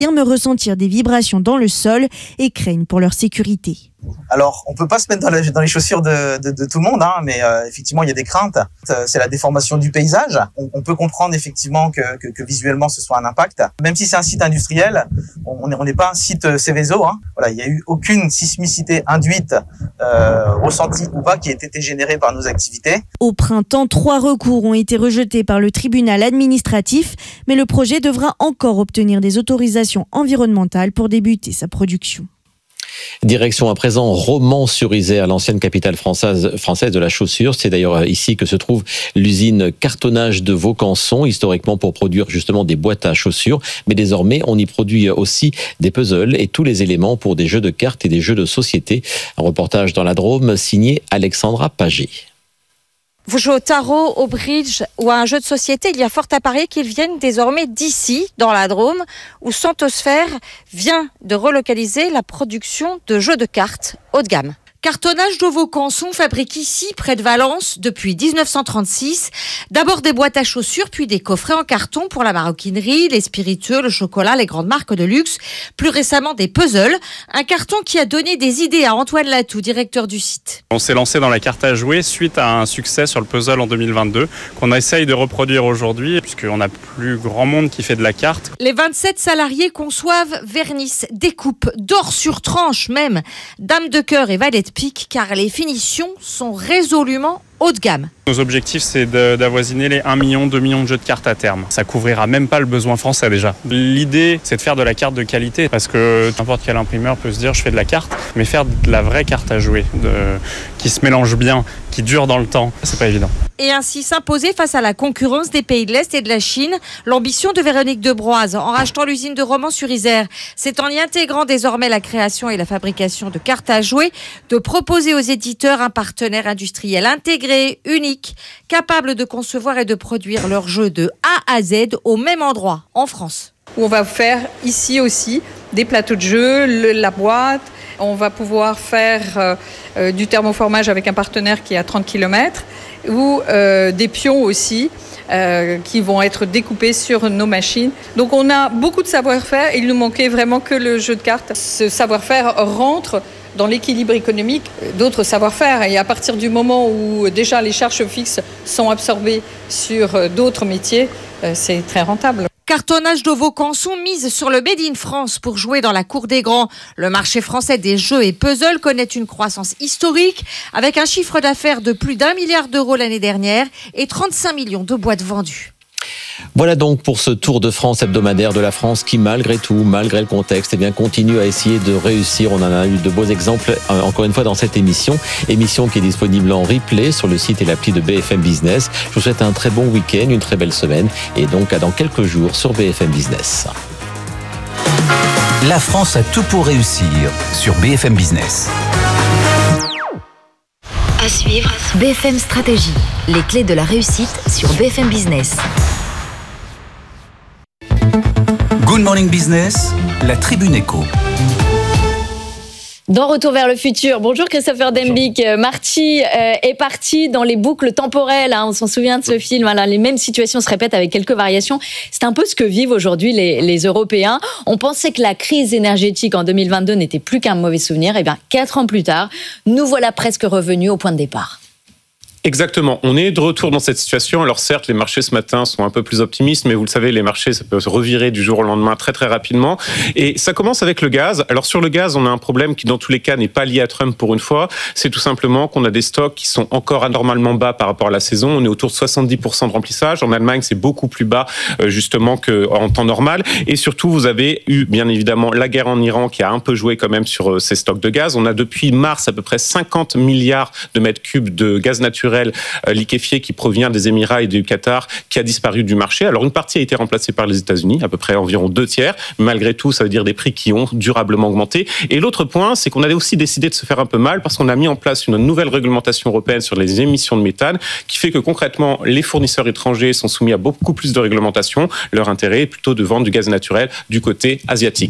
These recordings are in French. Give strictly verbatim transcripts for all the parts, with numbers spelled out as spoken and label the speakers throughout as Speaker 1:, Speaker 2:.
Speaker 1: me ressentir des vibrations dans le sol et craignent pour leur sécurité.
Speaker 2: Alors, on peut pas se mettre dans, la, dans les chaussures de, de, de tout le monde, hein, mais euh, effectivement, il y a des craintes. Euh, c'est la déformation du paysage. On, on peut comprendre effectivement que, que, que visuellement, ce soit un impact. Même si c'est un site industriel, on n'est on n'est pas un site Seveso. Hein. Voilà, il n'y a eu aucune sismicité induite, euh, ressentie ou pas, qui ait été générée par nos activités.
Speaker 1: Au printemps, trois recours ont été rejetés par le tribunal administratif, mais le projet devra encore obtenir des autorisations environnementales pour débuter sa production.
Speaker 3: Direction à présent Romans-sur-Isère, l'ancienne capitale française, française de la chaussure. C'est d'ailleurs ici que se trouve l'usine Cartonnage de Vaucanson, historiquement pour produire justement des boîtes à chaussures. Mais désormais, on y produit aussi des puzzles et tous les éléments pour des jeux de cartes et des jeux de société. Un reportage dans la Drôme signé Alexandra Paget.
Speaker 4: Vous jouez au tarot, au bridge ou à un jeu de société, il y a fort à parier qu'ils viennent désormais d'ici, dans la Drôme, où Santosphère vient de relocaliser la production de jeux de cartes haut de gamme. Cartonnage de Vaucanson fabrique ici, près de Valence, depuis dix-neuf cent trente-six. D'abord des boîtes à chaussures, puis des coffrets en carton pour la maroquinerie, les spiritueux, le chocolat, les grandes marques de luxe. Plus récemment, des puzzles. Un carton qui a donné des idées à Antoine Latou, directeur du site.
Speaker 5: On s'est lancé dans la carte à jouer suite à un succès sur le puzzle en deux mille vingt-deux, qu'on essaye de reproduire aujourd'hui, puisqu'on n'a plus grand monde qui fait de la carte.
Speaker 4: Les vingt-sept salariés conçoivent, vernissent, découpent, dorent sur tranche même, dame de cœur et valet de pique, car les finitions sont résolument haut de gamme.
Speaker 5: Nos objectifs, c'est de, d'avoisiner les un million, deux millions de jeux de cartes à terme. Ça couvrira même pas le besoin français déjà. L'idée, c'est de faire de la carte de qualité, parce que n'importe quel imprimeur peut se dire je fais de la carte, mais faire de la vraie carte à jouer, de, qui se mélange bien, qui dure dans le temps, c'est pas évident.
Speaker 4: Et ainsi s'imposer face à la concurrence des pays de l'Est et de la Chine. L'ambition de Véronique Debroise, en rachetant l'usine de Romans-sur-Isère, c'est en y intégrant désormais la création et la fabrication de cartes à jouer, de proposer aux éditeurs un partenaire industriel intégré, unique, capable de concevoir et de produire leurs jeux de A à Z au même endroit, en France.
Speaker 6: Où on va faire ici aussi des plateaux de jeux, le, la boîte. On va pouvoir faire euh, euh, du thermoformage avec un partenaire qui est à trente kilomètres ou euh, des pions aussi euh, qui vont être découpés sur nos machines. Donc on a beaucoup de savoir-faire. Il nous manquait vraiment que le jeu de cartes. Ce savoir-faire rentre dans l'équilibre économique d'autres savoir-faire. Et à partir du moment où déjà les charges fixes sont absorbées sur d'autres métiers, euh, c'est très rentable.
Speaker 4: Cartonnage de Vaucanson mise sur le Made in France pour jouer dans la cour des grands. Le marché français des jeux et puzzles connaît une croissance historique avec un chiffre d'affaires de plus d'un milliard d'euros l'année dernière et trente-cinq millions de boîtes vendues.
Speaker 3: Voilà donc pour ce Tour de France hebdomadaire de la France qui, malgré tout, malgré le contexte, eh bien, continue à essayer de réussir. On en a eu de beaux exemples, euh, encore une fois, dans cette émission. Émission qui est disponible en replay sur le site et l'appli de B F M Business. Je vous souhaite un très bon week-end, une très belle semaine. Et donc, à dans quelques jours sur B F M Business.
Speaker 7: La France a tout pour réussir sur B F M Business.
Speaker 8: À suivre, B F M Stratégie. Les clés de la réussite sur B F M Business.
Speaker 7: Good Morning Business, la Tribune Éco.
Speaker 9: Dans Retour vers le futur, bonjour Christopher Dembick. Marty euh, est parti dans les boucles temporelles, hein, on s'en souvient de ce film, voilà, les mêmes situations se répètent avec quelques variations. C'est un peu ce que vivent aujourd'hui les, les Européens. On pensait que la crise énergétique en deux mille vingt-deux n'était plus qu'un mauvais souvenir. Et bien, quatre ans plus tard, nous voilà presque revenus au point de départ.
Speaker 10: Exactement. On est de retour dans cette situation. Alors certes, les marchés ce matin sont un peu plus optimistes, mais vous le savez, les marchés, ça peut se revirer du jour au lendemain très très rapidement. Et ça commence avec le gaz. Alors sur le gaz, on a un problème qui dans tous les cas n'est pas lié à Trump pour une fois. C'est tout simplement qu'on a des stocks qui sont encore anormalement bas par rapport à la saison. On est autour de soixante-dix pour cent de remplissage. En Allemagne, c'est beaucoup plus bas justement qu'en temps normal. Et surtout, vous avez eu bien évidemment la guerre en Iran qui a un peu joué quand même sur ces stocks de gaz. On a depuis mars à peu près cinquante milliards de mètres cubes de gaz naturel liquéfié qui provient des Émirats et du Qatar qui a disparu du marché. Alors une partie a été remplacée par les États-Unis, à peu près environ deux tiers. Malgré tout, ça veut dire des prix qui ont durablement augmenté. Et l'autre point, c'est qu'on a aussi décidé de se faire un peu mal parce qu'on a mis en place une nouvelle réglementation européenne sur les émissions de méthane qui fait que concrètement, les fournisseurs étrangers sont soumis à beaucoup plus de réglementation. Leur intérêt est plutôt de vendre du gaz naturel du côté asiatique.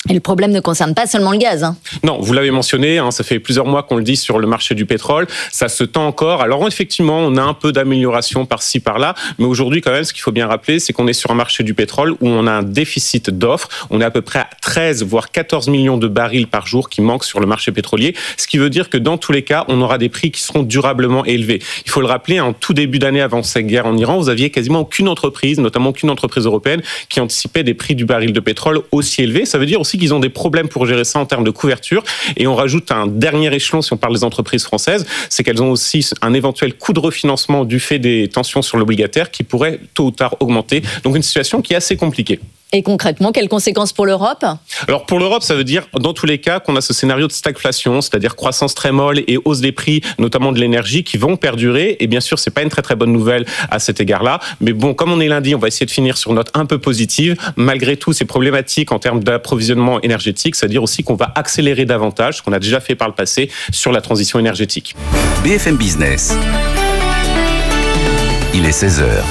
Speaker 9: Et le problème ne concerne pas seulement le gaz. Hein.
Speaker 10: Non, vous l'avez mentionné, hein, ça fait plusieurs mois qu'on le dit sur le marché du pétrole, ça se tend encore. Alors effectivement, on a un peu d'amélioration par-ci, par-là, mais aujourd'hui quand même, ce qu'il faut bien rappeler, c'est qu'on est sur un marché du pétrole où on a un déficit d'offres. On est à peu près à treize, voire quatorze millions de barils par jour qui manquent sur le marché pétrolier, ce qui veut dire que dans tous les cas, on aura des prix qui seront durablement élevés. Il faut le rappeler, en tout début d'année avant cette guerre en Iran, vous aviez quasiment aucune entreprise, notamment aucune entreprise européenne, qui anticipait des prix du baril de pétrole aussi élevés. Ça veut dire aussi qu'ils ont des problèmes pour gérer ça en termes de couverture. Et on rajoute un dernier échelon, si on parle des entreprises françaises, c'est qu'elles ont aussi un éventuel coût de refinancement du fait des tensions sur l'obligataire qui pourrait tôt ou tard augmenter. Donc une situation qui est assez compliquée.
Speaker 9: Et concrètement, quelles conséquences pour l'Europe ?
Speaker 10: Alors pour l'Europe, ça veut dire dans tous les cas qu'on a ce scénario de stagflation, c'est-à-dire croissance très molle et hausse des prix, notamment de l'énergie, qui vont perdurer. Et bien sûr, c'est pas une très très bonne nouvelle à cet égard-là. Mais bon, comme on est lundi, on va essayer de finir sur une note un peu positive. Malgré tout, ces problématiques en termes d'approvisionnement énergétique, c'est-à-dire aussi qu'on va accélérer davantage, ce qu'on a déjà fait par le passé, sur la transition énergétique.
Speaker 7: B F M Business. Il est seize heures.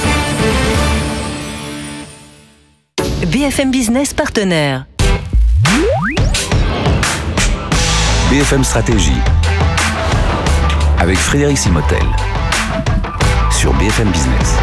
Speaker 11: B F M Business partenaire.
Speaker 7: B F M Stratégie. Avec Frédéric Simotel. Sur B F M Business.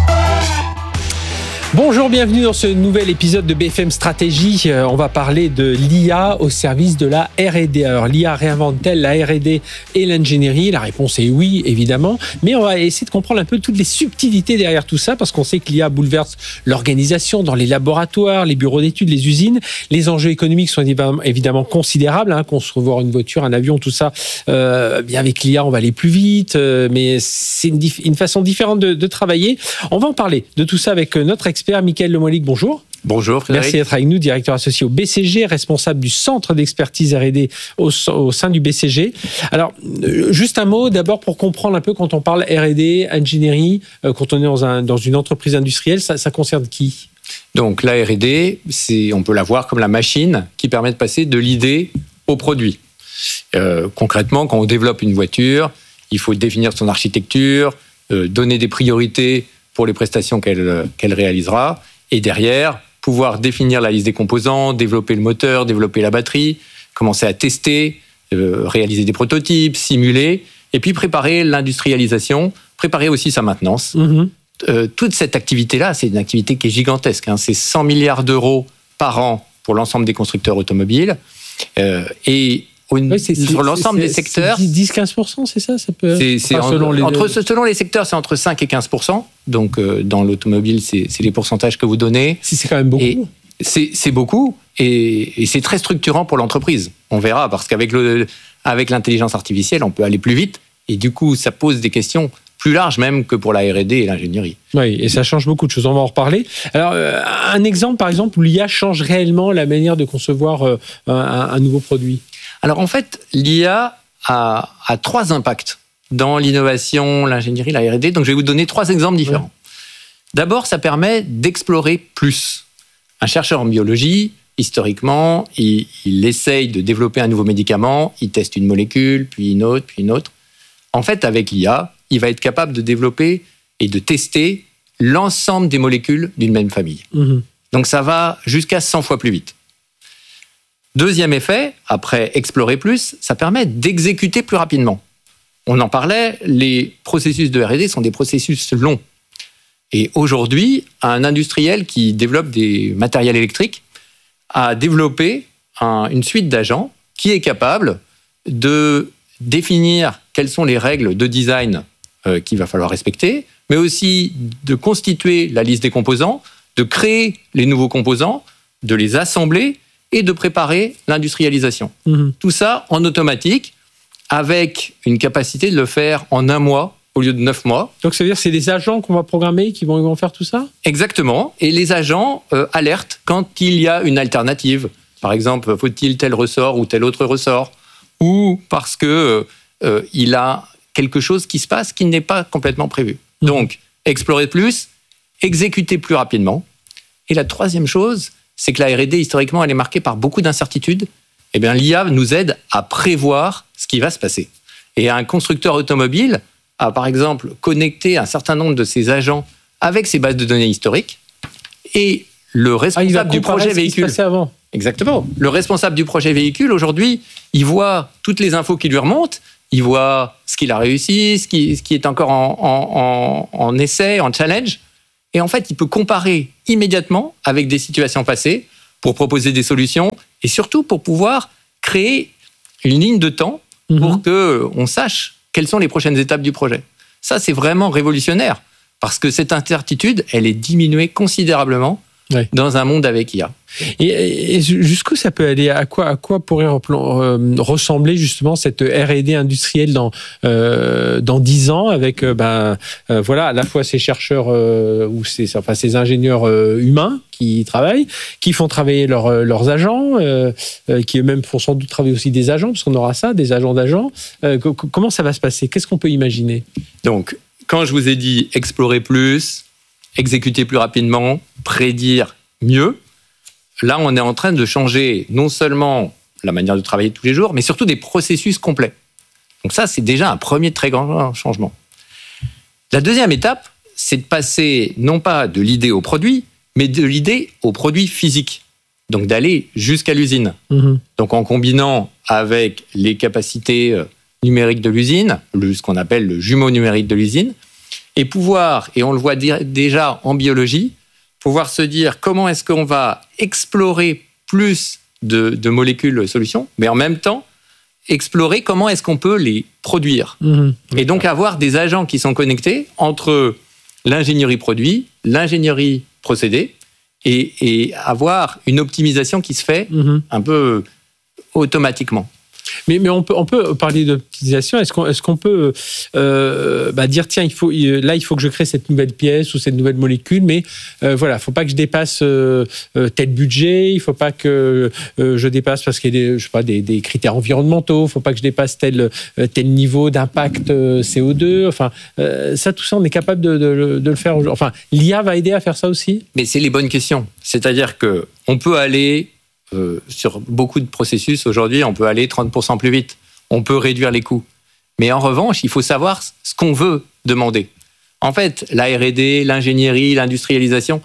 Speaker 12: Bonjour, bienvenue dans ce nouvel épisode de B F M Stratégie. On va parler de l'I A au service de la R et D. Alors, l'I A réinvente-t-elle la R et D et l'ingénierie ? La réponse est oui, évidemment. Mais on va essayer de comprendre un peu toutes les subtilités derrière tout ça, parce qu'on sait que l'I A bouleverse l'organisation dans les laboratoires, les bureaux d'études, les usines. Les enjeux économiques sont évidemment considérables. Hein, concevoir une voiture, un avion, tout ça. Euh, bien avec l'I A, on va aller plus vite, euh, mais c'est une, dif- une façon différente de, de travailler. On va en parler de tout ça avec notre expert. Mickaël Lemoylic, bonjour.
Speaker 10: Bonjour Frédéric.
Speaker 12: Merci d'être avec nous, directeur associé au B C G, responsable du centre d'expertise R et D au, au sein du B C G. Alors, juste un mot d'abord pour comprendre un peu quand on parle R et D, ingénierie, euh, quand on est dans, un, dans une entreprise industrielle, ça, ça concerne qui ?
Speaker 13: Donc la R et D, c'est, on peut la voir comme la machine qui permet de passer de l'idée au produit. Euh, concrètement, quand on développe une voiture, il faut définir son architecture, euh, donner des priorités pour les prestations qu'elle, qu'elle réalisera, et derrière, pouvoir définir la liste des composants, développer le moteur, développer la batterie, commencer à tester, euh, réaliser des prototypes, simuler, et puis préparer l'industrialisation, préparer aussi sa maintenance. Mmh. Euh, toute cette activité-là, c'est une activité qui est gigantesque. Hein. C'est cent milliards d'euros par an pour l'ensemble des constructeurs automobiles, euh, et Une, oui, c'est, sur l'ensemble
Speaker 12: c'est,
Speaker 13: des secteurs.
Speaker 12: C'est dix à quinze pour cent, c'est ça, ça peut...
Speaker 13: c'est, c'est enfin, selon, en, les... entre, selon les secteurs, c'est entre cinq et quinze pour cent. Donc, euh, dans l'automobile, c'est, c'est les pourcentages que vous donnez.
Speaker 12: Si, c'est quand même beaucoup.
Speaker 13: Et c'est, c'est beaucoup et, et c'est très structurant pour l'entreprise. On verra, parce qu'avec le, avec l'intelligence artificielle, on peut aller plus vite. Et du coup, ça pose des questions plus larges même que pour la R et D et l'ingénierie.
Speaker 12: Oui, et ça change beaucoup de choses. On va en reparler. Alors, euh, un exemple, par exemple, où l'I A change réellement la manière de concevoir euh, un, un nouveau produit.
Speaker 13: Alors en fait, l'I A a, a trois impacts dans l'innovation, l'ingénierie, la R et D. Donc je vais vous donner trois exemples différents. Ouais. D'abord, ça permet d'explorer plus. Un chercheur en biologie, historiquement, il, il essaye de développer un nouveau médicament, il teste une molécule, puis une autre, puis une autre. En fait, avec l'I A, il va être capable de développer et de tester l'ensemble des molécules d'une même famille. Mmh. Donc ça va jusqu'à cent fois plus vite. Deuxième effet, après explorer plus, ça permet d'exécuter plus rapidement. On en parlait, les processus de R et D sont des processus longs. Et aujourd'hui, un industriel qui développe des matériels électriques a développé un, une suite d'agents qui est capable de définir quelles sont les règles de design euh, qu'il va falloir respecter, mais aussi de constituer la liste des composants, de créer les nouveaux composants, de les assembler et de préparer l'industrialisation. Mmh. Tout ça en automatique, avec une capacité de le faire en un mois au lieu de neuf mois.
Speaker 12: Donc ça veut dire que c'est des agents qu'on va programmer qui vont, ils vont faire tout ça ?
Speaker 13: Exactement. Et les agents euh, alertent quand il y a une alternative. Par exemple, faut-il tel ressort ou tel autre ressort ? Ou parce que euh, il a quelque chose qui se passe qui n'est pas complètement prévu. Mmh. Donc, explorer plus, exécuter plus rapidement. Et la troisième chose, c'est que la R et D, historiquement, elle est marquée par beaucoup d'incertitudes. Eh bien, l'I A nous aide à prévoir ce qui va se passer. Et un constructeur automobile a, par exemple, connecté un certain nombre de ses agents avec ses bases de données historiques. Et le responsable
Speaker 12: ah,
Speaker 13: du projet véhicule...
Speaker 12: Avant.
Speaker 13: Exactement. Le responsable du projet véhicule, aujourd'hui, il voit toutes les infos qui lui remontent, il voit ce qu'il a réussi, ce qui, ce qui est encore en, en, en, en essai, en challenge. Et en fait, il peut comparer immédiatement avec des situations passées pour proposer des solutions et surtout pour pouvoir créer une ligne de temps mmh. pour qu'on sache quelles sont les prochaines étapes du projet. Ça, c'est vraiment révolutionnaire parce que cette incertitude, elle est diminuée considérablement ouais. dans un monde avec I A.
Speaker 12: Et, et jusqu'où ça peut aller ? À quoi, à quoi pourrait euh, ressembler justement cette R et D industrielle dans euh, dans dix ans avec euh, ben euh, voilà à la fois ces chercheurs euh, ou ces enfin ces ingénieurs euh, humains qui travaillent, qui font travailler leurs leurs agents, euh, euh, qui eux-mêmes font sans doute travailler aussi des agents parce qu'on aura ça, des agents d'agents. Euh, c- comment ça va se passer ? Qu'est-ce qu'on peut imaginer ?
Speaker 13: Donc quand je vous ai dit explorer plus, exécuter plus rapidement, prédire mieux. Là, on est en train de changer non seulement la manière de travailler tous les jours, mais surtout des processus complets. Donc ça, c'est déjà un premier très grand changement. La deuxième étape, c'est de passer non pas de l'idée au produit, mais de l'idée au produit physique. Donc d'aller jusqu'à l'usine. Mmh. Donc en combinant avec les capacités numériques de l'usine, ce qu'on appelle le jumeau numérique de l'usine, et pouvoir, et on le voit déjà en biologie, pouvoir se dire comment est-ce qu'on va explorer plus de, de molécules solutions, mais en même temps, explorer comment est-ce qu'on peut les produire. Mmh. Et donc avoir des agents qui sont connectés entre l'ingénierie produit, l'ingénierie procédé, et, et avoir une optimisation qui se fait mmh. un peu automatiquement.
Speaker 12: Mais, mais on, peut, on peut parler d'optimisation. Est-ce qu'on, est-ce qu'on peut euh, bah dire, tiens, il faut, là, il faut que je crée cette nouvelle pièce ou cette nouvelle molécule, mais euh, voilà, il ne faut pas que je dépasse euh, tel budget, il ne faut pas que euh, je dépasse, parce qu'il y a des, je sais pas, des, des critères environnementaux, il ne faut pas que je dépasse tel, tel niveau d'impact C O deux. Enfin, euh, ça, tout ça, on est capable de, de, de le faire. Enfin, l'I A va aider à faire ça aussi ?
Speaker 13: Mais c'est les bonnes questions. C'est-à-dire qu'on peut aller... Euh, sur beaucoup de processus, aujourd'hui, on peut aller trente pour cent plus vite. On peut réduire les coûts. Mais en revanche, il faut savoir ce qu'on veut demander. En fait, la R et D, l'ingénierie, l'industrialisation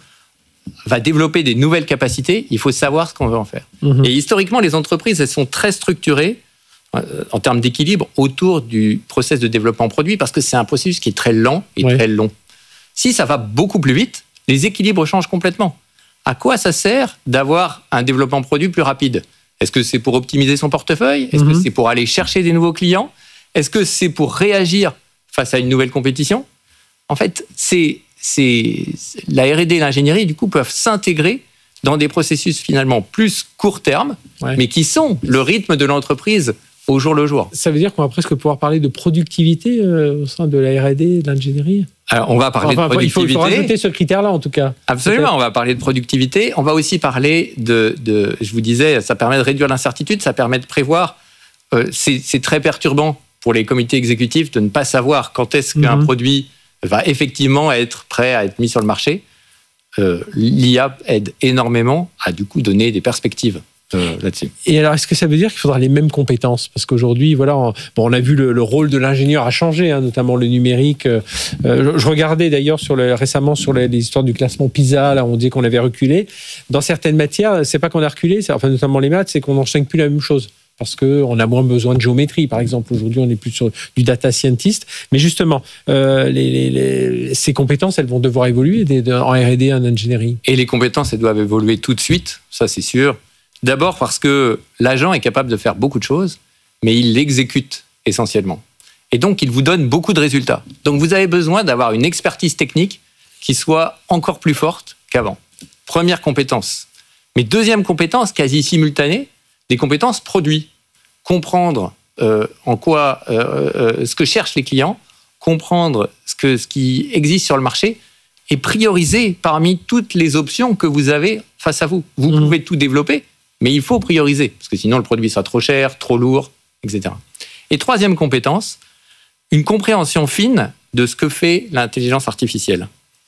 Speaker 13: va développer des nouvelles capacités. Il faut savoir ce qu'on veut en faire. Mmh. Et historiquement, les entreprises, elles sont très structurées euh, en termes d'équilibre autour du process de développement produit parce que c'est un processus qui est très lent et ouais. très long. Si ça va beaucoup plus vite, les équilibres changent complètement. À quoi ça sert d'avoir un développement produit plus rapide ? Est-ce que c'est pour optimiser son portefeuille ? Est-ce mmh. que c'est pour aller chercher des nouveaux clients ? Est-ce que c'est pour réagir face à une nouvelle compétition ? En fait, c'est, c'est, la R et D et l'ingénierie, du coup, peuvent s'intégrer dans des processus finalement plus court terme, ouais. mais qui sont le rythme de l'entreprise au jour le jour.
Speaker 12: Ça veut dire qu'on va presque pouvoir parler de productivité euh, au sein de la R et D et de l'ingénierie ?
Speaker 13: Alors, on va parler enfin, de productivité.
Speaker 12: Il faut, il faut rajouter ce critère-là, en tout cas.
Speaker 13: Absolument,
Speaker 12: peut-être.
Speaker 13: On va parler de productivité. On va aussi parler de, de... Je vous disais, ça permet de réduire l'incertitude, ça permet de prévoir. Euh, c'est, c'est très perturbant pour les comités exécutifs de ne pas savoir quand est-ce qu'un mm-hmm. produit va effectivement être prêt à être mis sur le marché. Euh, L'I A aide énormément à, du coup, donner des perspectives. Euh, là-dessus.
Speaker 12: Et alors, est-ce que ça veut dire qu'il faudra les mêmes compétences ? Parce qu'aujourd'hui, voilà, on, bon, on a vu le, le rôle de l'ingénieur a changé, hein, notamment le numérique. Euh, je, je regardais d'ailleurs sur le, récemment sur les, les histoires du classement PISA, là, on dit qu'on avait reculé. Dans certaines matières, c'est pas qu'on a reculé, c'est, enfin notamment les maths, c'est qu'on n'enseigne plus la même chose. Parce qu'on a moins besoin de géométrie, par exemple. Aujourd'hui, on est plus sur du data scientist. Mais justement, euh, les, les, les, ces compétences, elles vont devoir évoluer des, de, en R et D, en ingénierie.
Speaker 13: Et les compétences, elles doivent évoluer tout de suite, ça c'est sûr. D'abord parce que l'agent est capable de faire beaucoup de choses, mais il l'exécute essentiellement. Et donc, il vous donne beaucoup de résultats. Donc, vous avez besoin d'avoir une expertise technique qui soit encore plus forte qu'avant. Première compétence. Mais deuxième compétence, quasi simultanée, des compétences produits. Comprendre euh, en quoi, euh, euh, ce que cherchent les clients, comprendre ce, que, ce qui existe sur le marché et prioriser parmi toutes les options que vous avez face à vous. Vous mmh. pouvez tout développer, mais il faut prioriser, parce que sinon le produit sera trop cher, trop lourd, et cetera. Et troisième compétence, une compréhension fine de ce que fait l'intelligence artificielle.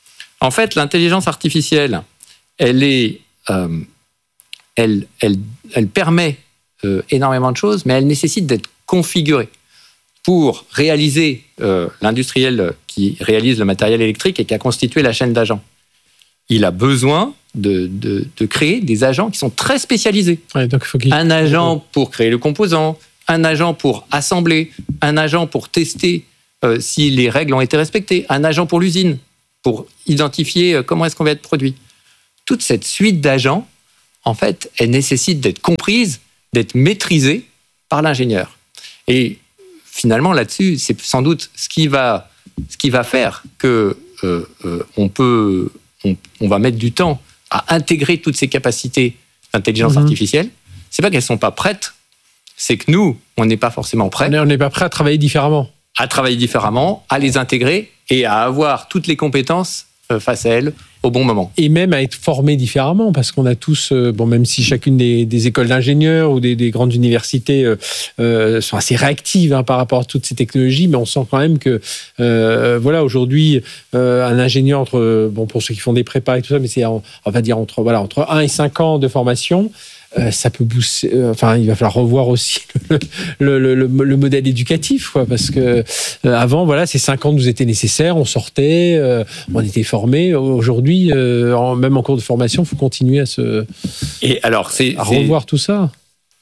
Speaker 13: En fait, l'intelligence artificielle, elle, est, euh, elle, elle, elle permet euh, énormément de choses, mais elle nécessite d'être configurée pour réaliser euh, l'industriel qui réalise le matériel électrique et qui a constitué la chaîne d'agents. Il a besoin de, de, de créer des agents qui sont très spécialisés.
Speaker 12: Ouais, donc faut qu'il...
Speaker 13: Un agent pour créer le composant, un agent pour assembler, un agent pour tester euh, si les règles ont été respectées, un agent pour l'usine, pour identifier euh, comment est-ce qu'on va être produit. Toute cette suite d'agents, en fait, elle nécessite d'être comprise, d'être maîtrisée par l'ingénieur. Et finalement, là-dessus, c'est sans doute ce qui va, ce qui va faire que euh, euh, on peut, on, on va mettre du temps à intégrer toutes ces capacités d'intelligence mmh. artificielle. C'est pas qu'elles sont pas prêtes, c'est que nous, on n'est pas forcément prêts.
Speaker 12: On n'est pas prêts à travailler différemment.
Speaker 13: À travailler différemment, à les intégrer et à avoir toutes les compétences face à elles au bon moment.
Speaker 12: Et même à être formés différemment, parce qu'on a tous, euh, bon, même si chacune des, des écoles d'ingénieurs ou des, des grandes universités euh, euh, sont assez réactives hein, par rapport à toutes ces technologies, mais on sent quand même que, euh, voilà, aujourd'hui, euh, un ingénieur entre, bon, pour ceux qui font des prépas et tout ça, mais c'est, on va dire entre, voilà, entre un et cinq ans de formation. Euh, ça peut booster. Euh, enfin, il va falloir revoir aussi le, le, le, le, le modèle éducatif, quoi, parce que euh, avant, voilà, ces cinq ans nous étaient nécessaires. On sortait, euh, on était formés. Aujourd'hui, euh, en, même en cours de formation, il faut continuer à se.
Speaker 13: Et alors, c'est
Speaker 12: à revoir
Speaker 13: c'est,
Speaker 12: tout ça.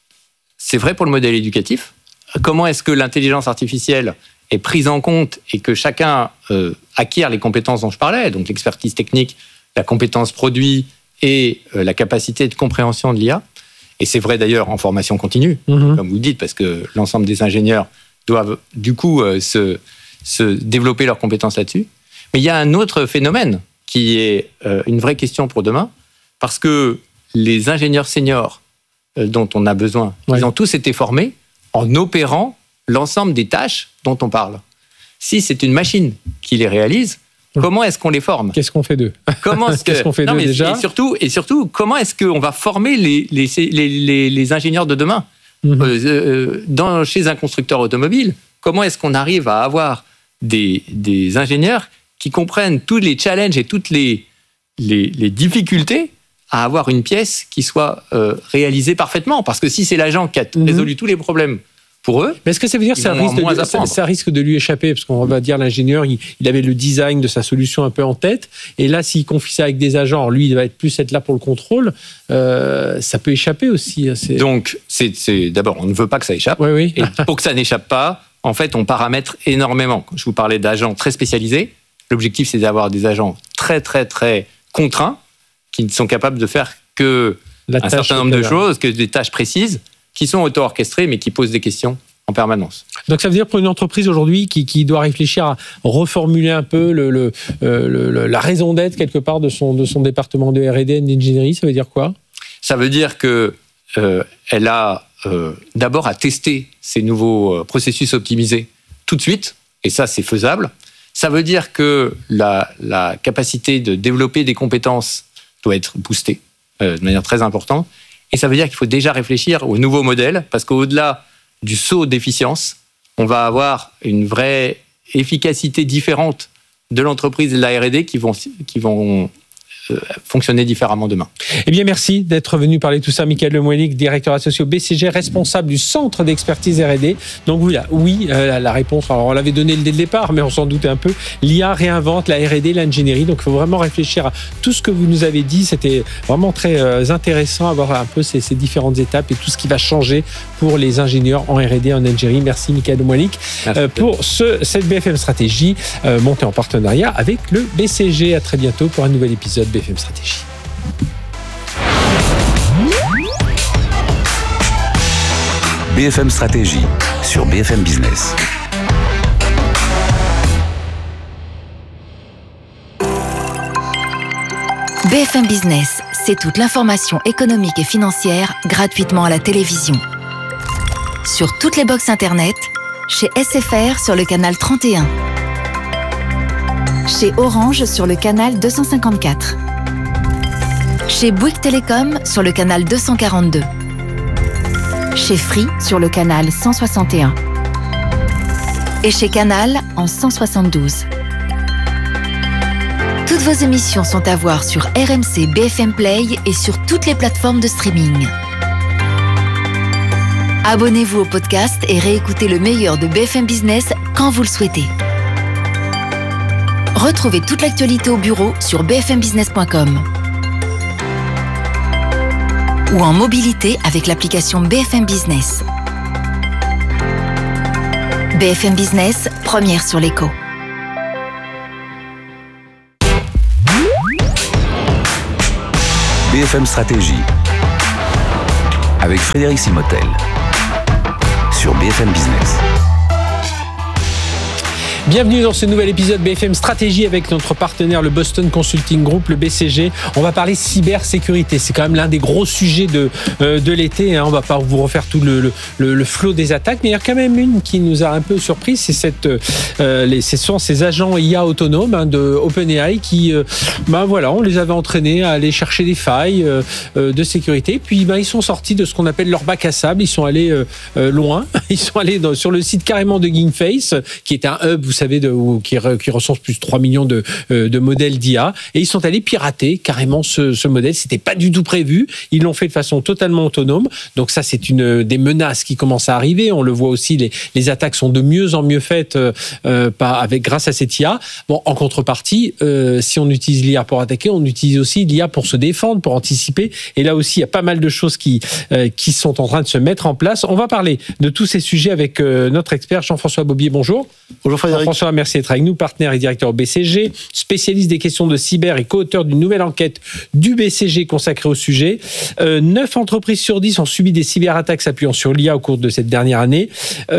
Speaker 13: C'est vrai pour le modèle éducatif. Comment est-ce que l'intelligence artificielle est prise en compte et que chacun euh, acquiert les compétences dont je parlais, donc l'expertise technique, la compétence produit et euh, la capacité de compréhension de l'I A. Et c'est vrai d'ailleurs en formation continue, mmh. comme vous le dites, parce que l'ensemble des ingénieurs doivent du coup euh, se, se développer leurs compétences là-dessus. Mais il y a un autre phénomène qui est euh, une vraie question pour demain, parce que les ingénieurs seniors euh, dont on a besoin, ouais. ils ont tous été formés en opérant l'ensemble des tâches dont on parle. Si c'est une machine qui les réalise, comment est-ce qu'on les forme ?
Speaker 12: Qu'est-ce qu'on fait d'eux ?
Speaker 13: Comment est-ce que...
Speaker 12: Qu'est-ce qu'on fait
Speaker 13: non,
Speaker 12: d'eux
Speaker 13: mais
Speaker 12: déjà ?
Speaker 13: et surtout, et surtout, comment est-ce qu'on va former les, les, les, les, les ingénieurs de demain ? mmh. euh, euh, dans, Chez un constructeur automobile, comment est-ce qu'on arrive à avoir des, des ingénieurs qui comprennent tous les challenges et toutes les, les, les difficultés à avoir une pièce qui soit euh, réalisée parfaitement ? Parce que si c'est l'agent qui a mmh. résolu tous les problèmes pour eux.
Speaker 12: Mais est-ce que ça veut dire que ça risque, de, ça, ça risque de lui échapper ? Parce qu'on va dire l'ingénieur, il, il avait le design de sa solution un peu en tête. Et là, s'il confie ça avec des agents, lui, il va être plus être là pour le contrôle. Euh, ça peut échapper aussi. C'est...
Speaker 13: Donc, c'est, c'est, d'abord, on ne veut pas que ça échappe.
Speaker 12: Oui, oui.
Speaker 13: Et pour que ça n'échappe pas, en fait, on paramètre énormément. Je vous parlais d'agents très spécialisés. L'objectif, c'est d'avoir des agents très, très, très contraints qui ne sont capables de faire que La un certain nombre de là. choses, que des tâches précises, qui sont auto-orchestrés, mais qui posent des questions en permanence.
Speaker 12: Donc ça veut dire pour une entreprise aujourd'hui qui, qui doit réfléchir à reformuler un peu le, le, euh, le, la raison d'être quelque part de son, de son département de R et D et d'ingénierie, ça veut dire quoi ?
Speaker 13: Ça veut dire qu'elle euh, a euh, d'abord à tester ces nouveaux euh, processus optimisés tout de suite, et ça c'est faisable. Ça veut dire que la, la capacité de développer des compétences doit être boostée euh, de manière très importante. Et ça veut dire qu'il faut déjà réfléchir au nouveau modèle, parce qu'au-delà du saut d'efficience, on va avoir une vraie efficacité différente de l'entreprise et de la R et D qui vont, qui vont euh, fonctionner différemment demain.
Speaker 12: Eh bien, merci d'être venu parler de tout ça. Michael Lemoynic, directeur associé au B C G, responsable du Centre d'expertise R et D. Donc voilà, oui, euh, la réponse, alors on l'avait donnée dès le départ, mais on s'en doutait un peu. L'I A réinvente la R et D, l'ingénierie. Donc il faut vraiment réfléchir à tout ce que vous nous avez dit. C'était vraiment très euh, intéressant à voir un peu ces, ces différentes étapes et tout ce qui va changer pour les ingénieurs en R et D, en ingénierie. Merci Michael Lemoynic euh, pour ce, cette B F M Stratégie euh, montée en partenariat avec le B C G. À très bientôt pour un nouvel épisode B F M Stratégie.
Speaker 7: B F M Stratégie sur B F M Business.
Speaker 8: B F M Business, c'est toute l'information économique et financière gratuitement à la télévision. Sur toutes les box internet, chez S F R sur le canal trente et un, chez Orange sur le canal deux cent cinquante-quatre, chez Bouygues Télécom sur le canal deux cent quarante-deux, chez Free sur le canal cent soixante et un et chez Canal en cent soixante-douze. Toutes vos émissions sont à voir sur R M C B F M Play et sur toutes les plateformes de streaming. Abonnez-vous au podcast et réécoutez le meilleur de B F M Business quand vous le souhaitez. Retrouvez toute l'actualité au bureau sur b f m business point com. ou en mobilité avec l'application B F M Business. B F M Business, première sur l'écho.
Speaker 7: B F M Stratégie avec Frédéric Simotel sur B F M Business.
Speaker 12: Bienvenue dans ce nouvel épisode B F M Stratégie avec notre partenaire, le Boston Consulting Group, le B C G. On va parler cybersécurité. C'est quand même l'un des gros sujets de, euh, de l'été. Hein. On va pas vous refaire tout le, le, le, le flot des attaques, mais il y a quand même une qui nous a un peu surpris. C'est cette, euh, les, ce sont ces agents I A autonomes hein, de OpenAI qui, euh, ben voilà, on les avait entraînés à aller chercher des failles euh, de sécurité. Puis ben, ils sont sortis de ce qu'on appelle leur bac à sable. Ils sont allés euh, euh, loin. Ils sont allés dans, sur le site carrément de Gingface, qui est un hub, vous savez, de, qui, qui recense plus de trois millions de, euh, de modèles d'I A. Et ils sont allés pirater carrément ce, ce modèle. C'était pas du tout prévu. Ils l'ont fait de façon totalement autonome. Donc ça, c'est une des menaces qui commencent à arriver. On le voit aussi, les, les attaques sont de mieux en mieux faites euh, euh, avec, grâce à cette I A. Bon, en contrepartie, euh, si on utilise l'I A pour attaquer, on utilise aussi l'I A pour se défendre, pour anticiper. Et là aussi, il y a pas mal de choses qui, euh, qui sont en train de se mettre en place. On va parler de tous ces sujets avec euh, notre expert Jean-François Bobier. Bonjour.
Speaker 14: Bonjour Frédéric.
Speaker 12: Jean-François, merci d'être avec nous, partenaire et directeur au B C G, spécialiste des questions de cyber et co-auteur d'une nouvelle enquête du B C G consacrée au sujet. Euh, neuf entreprises sur dix ont subi des cyberattaques s'appuyant sur l'I A au cours de cette dernière année.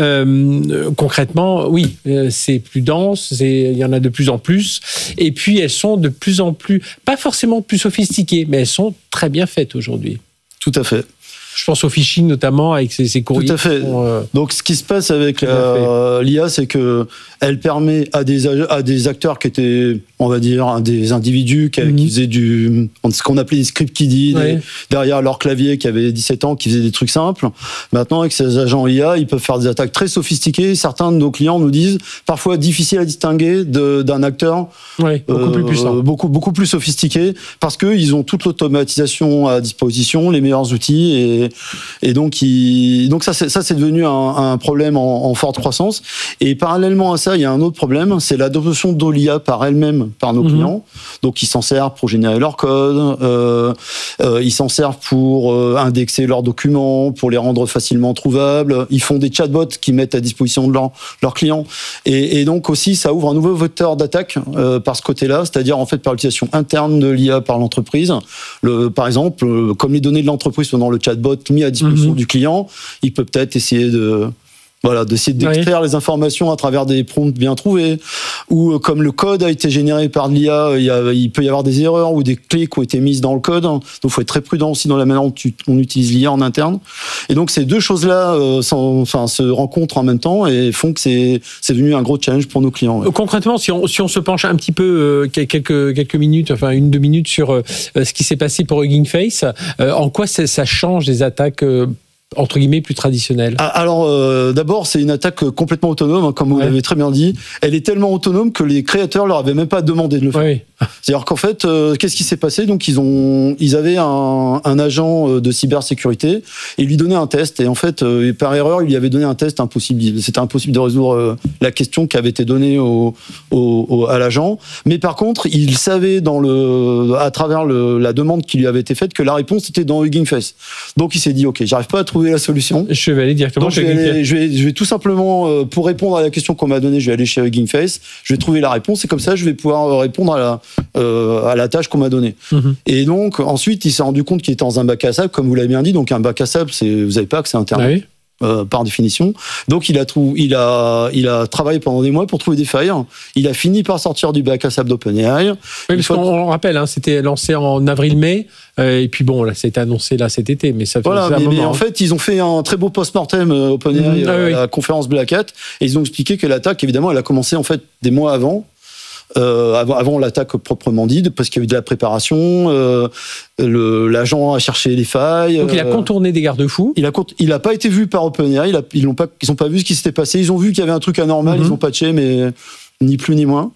Speaker 12: Euh, concrètement, oui, euh, c'est plus dense, c'est, il y en a de plus en plus. Et puis, elles sont de plus en plus, pas forcément plus sophistiquées, mais elles sont très bien faites aujourd'hui.
Speaker 14: Tout à fait.
Speaker 12: Je pense au phishing notamment avec ces, ces courriers.
Speaker 14: Tout à fait.
Speaker 12: Sont, euh...
Speaker 14: Donc, ce qui se passe avec euh, l'I A, c'est que elle permet à des à des acteurs qui étaient, on va dire, des individus qui, mm-hmm. qui faisaient du ce qu'on appelait des script kiddies ouais. derrière leur clavier, qui avaient dix-sept ans, qui faisaient des trucs simples. Maintenant, avec ces agents I A, ils peuvent faire des attaques très sophistiquées. Certains de nos clients nous disent parfois difficiles à distinguer de, d'un acteur
Speaker 12: ouais, beaucoup euh, plus puissant,
Speaker 14: beaucoup beaucoup plus sophistiqué, parce que ils ont toute l'automatisation à disposition, les meilleurs outils et Et donc, il, donc ça, c'est, ça, c'est devenu un, un problème en, en forte croissance. Et parallèlement à ça, il y a un autre problème, c'est l'adoption de l'I A par elle-même, par nos mmh. clients. Donc, ils s'en servent pour générer leur code, euh, euh, ils s'en servent pour euh, indexer leurs documents, pour les rendre facilement trouvables. Ils font des chatbots qu'ils mettent à disposition de leurs leurs clients. Et, et donc aussi, ça ouvre un nouveau vecteur d'attaque euh, par ce côté-là, c'est-à-dire en fait par l'utilisation interne de l'I A par l'entreprise. Le, par exemple, euh, comme les données de l'entreprise sont dans le chatbot mis à disposition mmh. du client, il peut peut-être essayer de voilà d'essayer d'extraire oui. les informations à travers des prompts bien trouvés, ou comme le code a été généré par l'I A, il, y a, il peut y avoir des erreurs ou des clés qui ont été mises dans le code, donc il faut être très prudent aussi dans la manière dont on utilise l'I A en interne. Et donc ces deux choses-là euh, sont, enfin, se rencontrent en même temps et font que c'est, c'est devenu un gros challenge pour nos clients. Ouais.
Speaker 12: Concrètement, si on, si on se penche un petit peu euh, quelques, quelques minutes, enfin une, deux minutes sur euh, ce qui s'est passé pour Gingface, euh, en quoi ça, ça change des attaques euh, entre guillemets plus traditionnelle?
Speaker 14: Alors euh, d'abord, c'est une attaque complètement autonome, hein, comme vous ouais. l'avez très bien dit. Elle est tellement autonome que les créateurs leur avaient même pas demandé de le faire. Ouais. C'est-à-dire qu'en fait, euh, qu'est-ce qui s'est passé? Donc ils ont, ils avaient un, un agent de cybersécurité et ils lui donnaient un test. Et en fait, euh, par erreur, il lui avait donné un test impossible. C'était impossible de résoudre euh, la question qui avait été donnée au, au, au, à l'agent. Mais par contre, il savait dans le, à travers le, la demande qui lui avait été faite que la réponse était dans Hugging Face. Donc il s'est dit, ok, j'arrive pas à trouver la solution.
Speaker 12: Je vais aller directement
Speaker 14: Donc,
Speaker 12: chez
Speaker 14: je vais, aller, je, vais, je vais tout simplement, euh, pour répondre à la question qu'on m'a donnée, je vais aller chez Hugging Face, je vais trouver la réponse et comme ça, je vais pouvoir répondre à la, euh, à la tâche qu'on m'a donnée. Mm-hmm. Et donc, ensuite, il s'est rendu compte qu'il était dans un bac à sable, comme vous l'avez bien dit. Donc, un bac à sable, c'est, vous n'avez pas accès à Internet. Ah oui. Euh, par définition. Donc il a, trou- il, a, il a travaillé pendant des mois pour trouver des failles. Il a fini par sortir du bac à sable d'OpenAI.
Speaker 12: Oui, parce fois... qu'on rappelle, hein, c'était lancé en avril-mai, euh, et puis bon, là, c'était annoncé là cet été, mais ça fait
Speaker 14: voilà,
Speaker 12: un
Speaker 14: mais,
Speaker 12: moment.
Speaker 14: Mais en fait, ils ont fait un très beau post-mortem euh, OpenAI mmh, euh, oui. à la conférence Black Hat, et ils ont expliqué que l'attaque, évidemment, elle a commencé en fait des mois avant. Euh, avant, avant l'attaque proprement dite, parce qu'il y a eu de la préparation, euh, le, l'agent a cherché les failles.
Speaker 12: Donc il a contourné des garde-fous.
Speaker 14: Il a, il a pas été vu par OpenAI, il a, ils n'ont pas, ils ont pas vu ce qui s'était passé. Ils ont vu qu'il y avait un truc anormal, mm-hmm. ils ont patché, mais ni plus ni moins.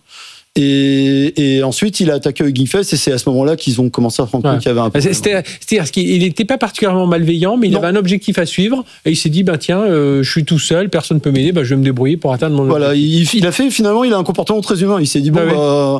Speaker 14: Et, et ensuite, il a attaqué Hugging Face et c'est à ce moment-là qu'ils ont commencé à se rendre compte ouais. qu'il y avait un problème.
Speaker 12: C'était, c'est-à-dire qu'il n'était pas particulièrement malveillant, mais il non. avait un objectif à suivre et il s'est dit, ben tiens, euh, je suis tout seul, personne ne peut m'aider, ben je vais me débrouiller pour atteindre mon
Speaker 14: voilà,
Speaker 12: objectif.
Speaker 14: Voilà, il, il a fait, finalement, il a un comportement très humain. Il s'est dit, bon, ah, bah, oui.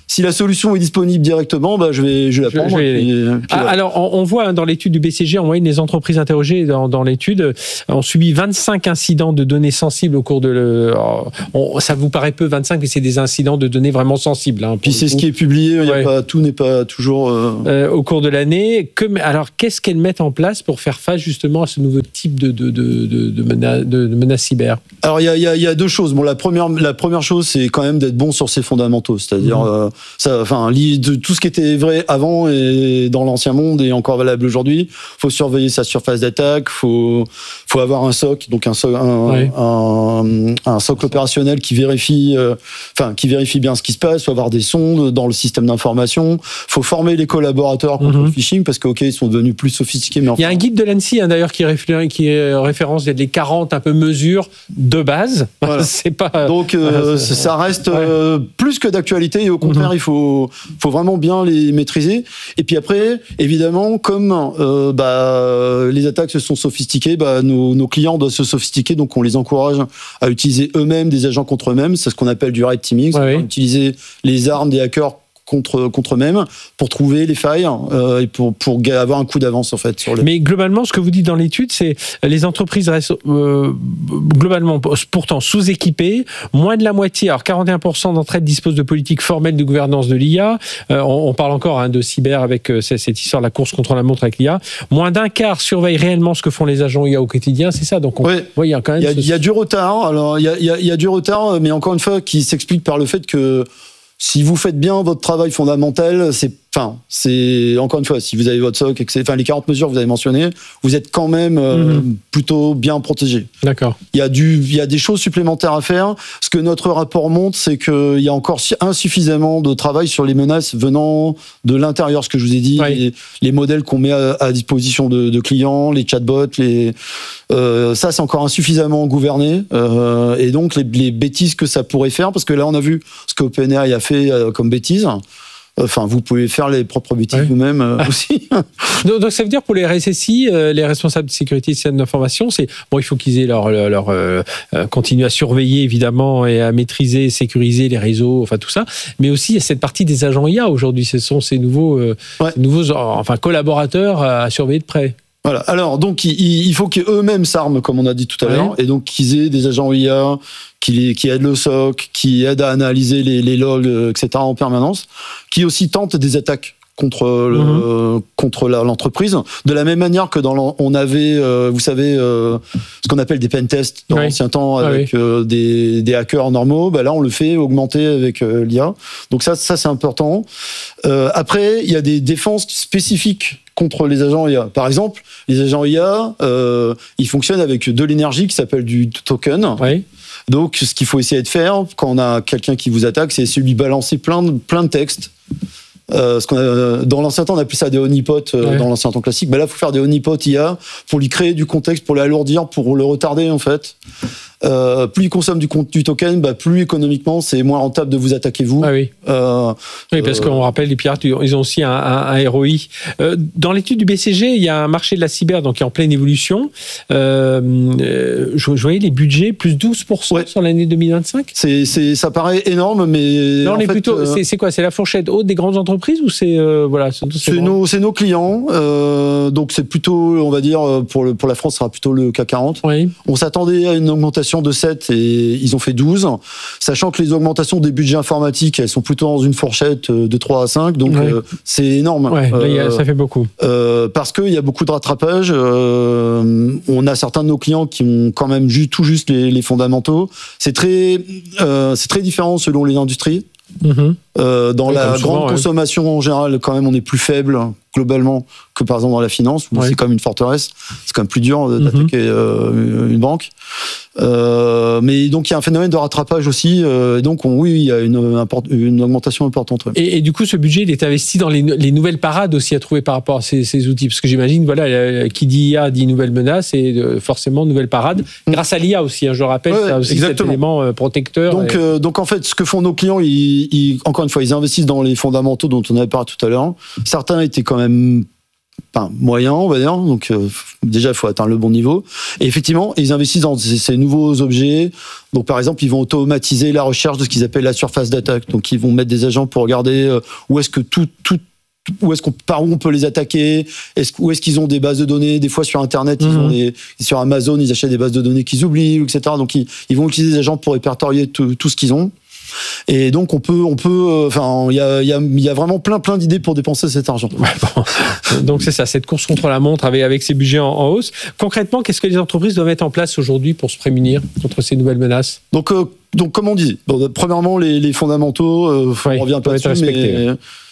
Speaker 14: si la solution est disponible directement, bah, je vais, je vais la prendre.
Speaker 12: Je, je vais...
Speaker 14: puis, puis
Speaker 12: ah,
Speaker 14: voilà.
Speaker 12: Alors, on, on voit dans l'étude du B C G, en moyenne, les entreprises interrogées dans, dans l'étude ont subi vingt-cinq incidents de données sensibles au cours de... Le, on, ça vous paraît peu, vingt-cinq, mais c'est des incidents de données vraiment sensibles. Hein,
Speaker 14: puis c'est ce qui est publié, ouais. y a pas, tout n'est pas toujours... Euh...
Speaker 12: Euh, au cours de l'année. Que, alors, qu'est-ce qu'elles mettent en place pour faire face justement à ce nouveau type de, de, de, de, de, menace, de, de menace cyber?
Speaker 14: Alors, il y a, y, a, y a deux choses. Bon, la première, la première chose, c'est quand même d'être bon sur ses fondamentaux. C'est-à-dire, mmh. euh, ça, enfin, de tout ce qui était vrai avant et dans l'ancien monde est encore valable aujourd'hui. Faut surveiller sa surface d'attaque. Faut, faut avoir un S O C, donc un, un, ouais. un, un socle opérationnel qui vérifie, euh, enfin, qui vérifie bien ce qui se passe. Faut avoir des sondes dans le système d'information. Faut former les collaborateurs contre mmh. le phishing parce que, ok, ils sont devenus plus sophistiqués. Mais enfin...
Speaker 12: Il y a un guide de l'ANSSI, hein, d'ailleurs, qui, réfé- qui référence les quarante un peu mesures de base.
Speaker 14: Voilà.
Speaker 12: C'est pas.
Speaker 14: Donc, euh, ça reste euh, plus que d'actualité et au contraire, mmh. il faut, faut vraiment bien les maîtriser. Et puis après, évidemment, comme euh, bah, les attaques se sont sophistiquées, bah, nos, nos clients doivent se sophistiquer, donc on les encourage à utiliser eux-mêmes des agents contre eux-mêmes. C'est ce qu'on appelle du red teaming, ouais, oui. utiliser les armes des hackers contre contre eux-mêmes pour trouver les failles euh, et pour pour avoir un coup d'avance en fait sur les...
Speaker 12: Mais globalement, ce que vous dites dans l'étude, c'est les entreprises restent euh, globalement pourtant sous-équipées, moins de la moitié, alors quarante et un pour cent d'entre elles disposent de politiques formelles de gouvernance de l'I A. Euh, on, on parle encore hein, de cyber avec euh, cette histoire de la course contre la montre avec l'I A. Moins d'un quart surveillent réellement ce que font les agents I A au quotidien, c'est ça. Donc on,
Speaker 14: ouais.
Speaker 12: ouais, il y a quand même
Speaker 14: il y a,
Speaker 12: ce...
Speaker 14: il y a du retard. Alors il y a il y a, il y a du retard, mais encore une fois qui s'explique par le fait que si vous faites bien votre travail fondamental, c'est, enfin, c'est encore une fois, si vous avez votre S O C, et que c'est, enfin, les quarante mesures que vous avez mentionnées, vous êtes quand même euh, mmh. plutôt bien protégé.
Speaker 12: D'accord.
Speaker 14: Il y a du, il y a des choses supplémentaires à faire. Ce que notre rapport montre, c'est qu'il y a encore insuffisamment de travail sur les menaces venant de l'intérieur. Ce que je vous ai dit, oui. les, les modèles qu'on met à, à disposition de, de clients, les chatbots, les, euh, ça, c'est encore insuffisamment gouverné. Euh, et donc, les, les bêtises que ça pourrait faire, parce que là, on a vu ce que OpenAI a fait comme bêtises. Enfin, vous pouvez faire les propres bêtises ouais. vous-même euh, aussi.
Speaker 12: donc, donc, ça veut dire pour les R S S I, euh, les responsables de sécurité et de système d'information, c'est bon, il faut qu'ils aient leur, leur, leur euh, continuer à surveiller évidemment et à maîtriser, sécuriser les réseaux, enfin tout ça. Mais aussi, il y a cette partie des agents I A aujourd'hui. Ce sont ces nouveaux, euh, ouais. ces nouveaux, enfin collaborateurs à surveiller de près.
Speaker 14: Voilà. Alors, donc, il, il faut qu'eux-mêmes s'arment, comme on a dit tout à ouais. l'heure, et donc qu'ils aient des agents I A qui, qui aident le S O C, qui aident à analyser les, les logs, et cetera en permanence, qui aussi tentent des attaques contre le, mmh. contre la, l'entreprise, de la même manière que dans on avait, euh, vous savez, euh, ce qu'on appelle des pen tests dans oui. l'ancien temps avec ah oui. euh, des, des hackers normaux. Bah là, on le fait augmenter avec euh, l'I A. Donc ça, ça c'est important. Euh, après, il y a des défenses spécifiques contre les agents I A. Par exemple, les agents I A, euh, ils fonctionnent avec de l'énergie qui s'appelle du token.
Speaker 12: Oui.
Speaker 14: Donc, ce qu'il faut essayer de faire quand on a quelqu'un qui vous attaque, c'est essayer de lui balancer plein de, plein de textes. Euh, ce qu'on a, dans l'ancien temps, on appelait ça des honeypots, euh, ouais. dans l'ancien temps classique. Ben là, il faut faire des honeypots I A pour lui créer du contexte, pour l'alourdir, pour le retarder, en fait. Euh, plus il consomme du, du token, bah, plus économiquement, c'est moins rentable de vous attaquer vous.
Speaker 12: Ah oui.
Speaker 14: Euh,
Speaker 12: oui, parce euh, qu'on rappelle, les pirates, ils ont aussi un, un, un R O I. Euh, dans l'étude du B C G, il y a un marché de la cyber donc qui est en pleine évolution. Euh, je, je voyais les budgets plus douze pour cent ouais. sur l'année deux mille vingt-cinq.
Speaker 14: C'est, c'est, ça paraît énorme, mais
Speaker 12: non, on est
Speaker 14: fait,
Speaker 12: plutôt.
Speaker 14: Euh,
Speaker 12: c'est, c'est quoi? C'est la fourchette haute des grandes entreprises ou c'est euh, voilà? C'est,
Speaker 14: c'est, c'est nos, c'est nos clients. Euh, donc c'est plutôt, on va dire, pour le pour la France, ça sera plutôt le C A C quarante.
Speaker 12: Oui.
Speaker 14: On s'attendait à une augmentation de sept et ils ont fait douze, sachant que les augmentations des budgets informatiques, elles sont plutôt dans une fourchette de trois à cinq, donc ouais. euh, c'est énorme.
Speaker 12: Ouais, là, euh, ça fait beaucoup.
Speaker 14: Euh, parce qu'il y a beaucoup de rattrapage. Euh, on a certains de nos clients qui ont quand même ju- tout juste les, les fondamentaux. C'est très, euh, c'est très différent selon les industries. Mmh. Euh, dans oui, la souvent, grande ouais. consommation en général, quand même, on est plus faible globalement que par exemple dans la finance, où ouais. c'est comme une forteresse. C'est quand même plus dur d'attaquer mmh. euh, une banque. Euh, mais donc il y a un phénomène de rattrapage aussi. Euh, et donc on, oui, il y a une, une augmentation importante. Ouais.
Speaker 12: Et, et du coup, ce budget, il est investi dans les, les nouvelles parades aussi à trouver par rapport à ces, ces outils, parce que j'imagine, voilà, qui dit I A dit nouvelles menaces et forcément nouvelles parades. Mmh. Grâce à l'I A aussi, hein, je le rappelle, ouais, ça aussi exactement. Cet élément protecteur.
Speaker 14: Donc, et... euh, donc en fait, ce que font nos clients, ils, ils, encore une fois, ils investissent dans les fondamentaux dont on avait parlé tout à l'heure. Certains étaient quand même enfin, moyen, on va dire. Donc euh, déjà, il faut atteindre le bon niveau. Et effectivement, ils investissent dans ces, ces nouveaux objets. Donc par exemple, ils vont automatiser la recherche de ce qu'ils appellent la surface d'attaque. Donc ils vont mettre des agents pour regarder euh, où est-ce que tout, tout où est-ce qu'on, par où on peut les attaquer, est-ce, où est-ce qu'ils ont des bases de données, des fois sur Internet, mmh. ils ont des, sur Amazon, ils achètent des bases de données qu'ils oublient, et cetera. Donc ils, ils vont utiliser des agents pour répertorier tout, tout ce qu'ils ont. Et donc on peut, on peut, enfin, il y a, il y a, il y a vraiment plein, plein d'idées pour dépenser cet argent.
Speaker 12: Ouais, bon. Donc c'est ça, cette course contre la montre avec avec ces budgets en, en hausse. Concrètement, qu'est-ce que les entreprises doivent mettre en place aujourd'hui pour se prémunir contre ces nouvelles menaces ?
Speaker 14: Donc, euh, donc comme on dit, bon, premièrement les, les fondamentaux, euh,
Speaker 12: ouais,
Speaker 14: on revient pas dessus, mais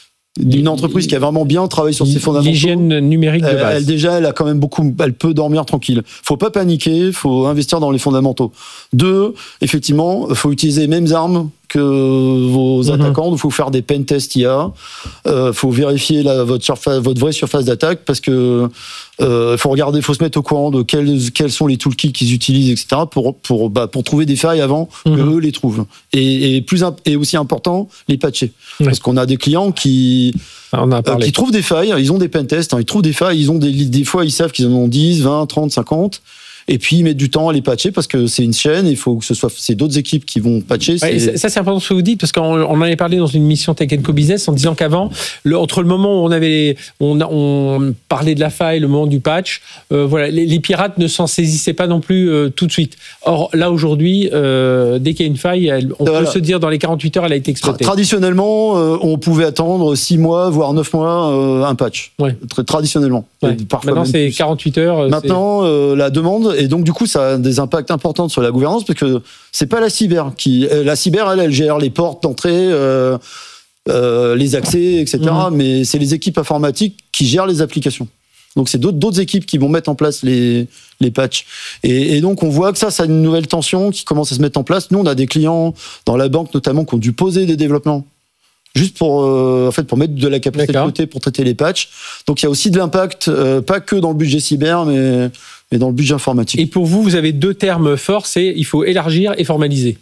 Speaker 14: une entreprise qui a vraiment bien travaillé sur ses fondamentaux.
Speaker 12: L'hygiène numérique de base.
Speaker 14: Elle, elle déjà, elle a quand même beaucoup, elle peut dormir tranquille. Faut pas paniquer, faut investir dans les fondamentaux. Deux, effectivement, faut utiliser les mêmes armes que vos mm-hmm. attaquants. Il faut faire des pen tests I A. Euh, faut vérifier la, votre surface, votre vraie surface d'attaque parce que euh, faut regarder, faut se mettre au courant de quels, quels sont les toolkits qu'ils utilisent, et cetera pour pour bah, pour trouver des failles avant mm-hmm. que eux les trouvent. Et, et plus et aussi important, les patcher. Ouais. Parce qu'on a des clients qui
Speaker 12: On a parlé.
Speaker 14: euh, qui trouvent des failles. Ils ont des pen tests. Hein, ils trouvent des failles. Ils ont des des fois ils savent qu'ils en ont dix, vingt, trente, cinquante. Et puis ils mettent du temps à les patcher parce que c'est une chaîne, il faut que ce soit c'est d'autres équipes qui vont patcher.
Speaker 12: Ouais, ça, ça c'est important ce que vous dites parce qu'on on en avait parlé dans une mission Tech and Co Business en disant qu'avant, le, entre le moment où on avait on, on parlait de la faille, le moment du patch, euh, voilà, les, les pirates ne s'en saisissaient pas non plus euh, tout de suite. Or là aujourd'hui, euh, dès qu'il y a une faille, elle, on voilà. peut se dire dans les quarante-huit heures, elle a été exploitée.
Speaker 14: Tra- traditionnellement, euh, on pouvait attendre six mois voire neuf mois euh, un patch.
Speaker 12: Ouais.
Speaker 14: Très traditionnellement.
Speaker 12: Ouais. Maintenant c'est plus. quarante-huit heures.
Speaker 14: Maintenant euh, la demande. Et donc, du coup, ça a des impacts importants sur la gouvernance parce que c'est pas la cyber qui. La cyber, elle, elle gère les portes d'entrée, euh, euh, les accès, et cetera. Mmh. Mais c'est les équipes informatiques qui gèrent les applications. Donc, c'est d'autres, d'autres équipes qui vont mettre en place les, les patchs. Et, et donc, on voit que ça, ça a une nouvelle tension qui commence à se mettre en place. Nous, on a des clients dans la banque, notamment, qui ont dû poser des développements. Juste pour, euh, en fait, pour mettre de la capacité D'accord. de côté pour traiter les patchs. Donc, il y a aussi de l'impact, euh, pas que dans le budget cyber, mais, mais dans le budget informatique.
Speaker 12: Et pour vous, vous avez deux termes forts, c'est il faut élargir et formaliser.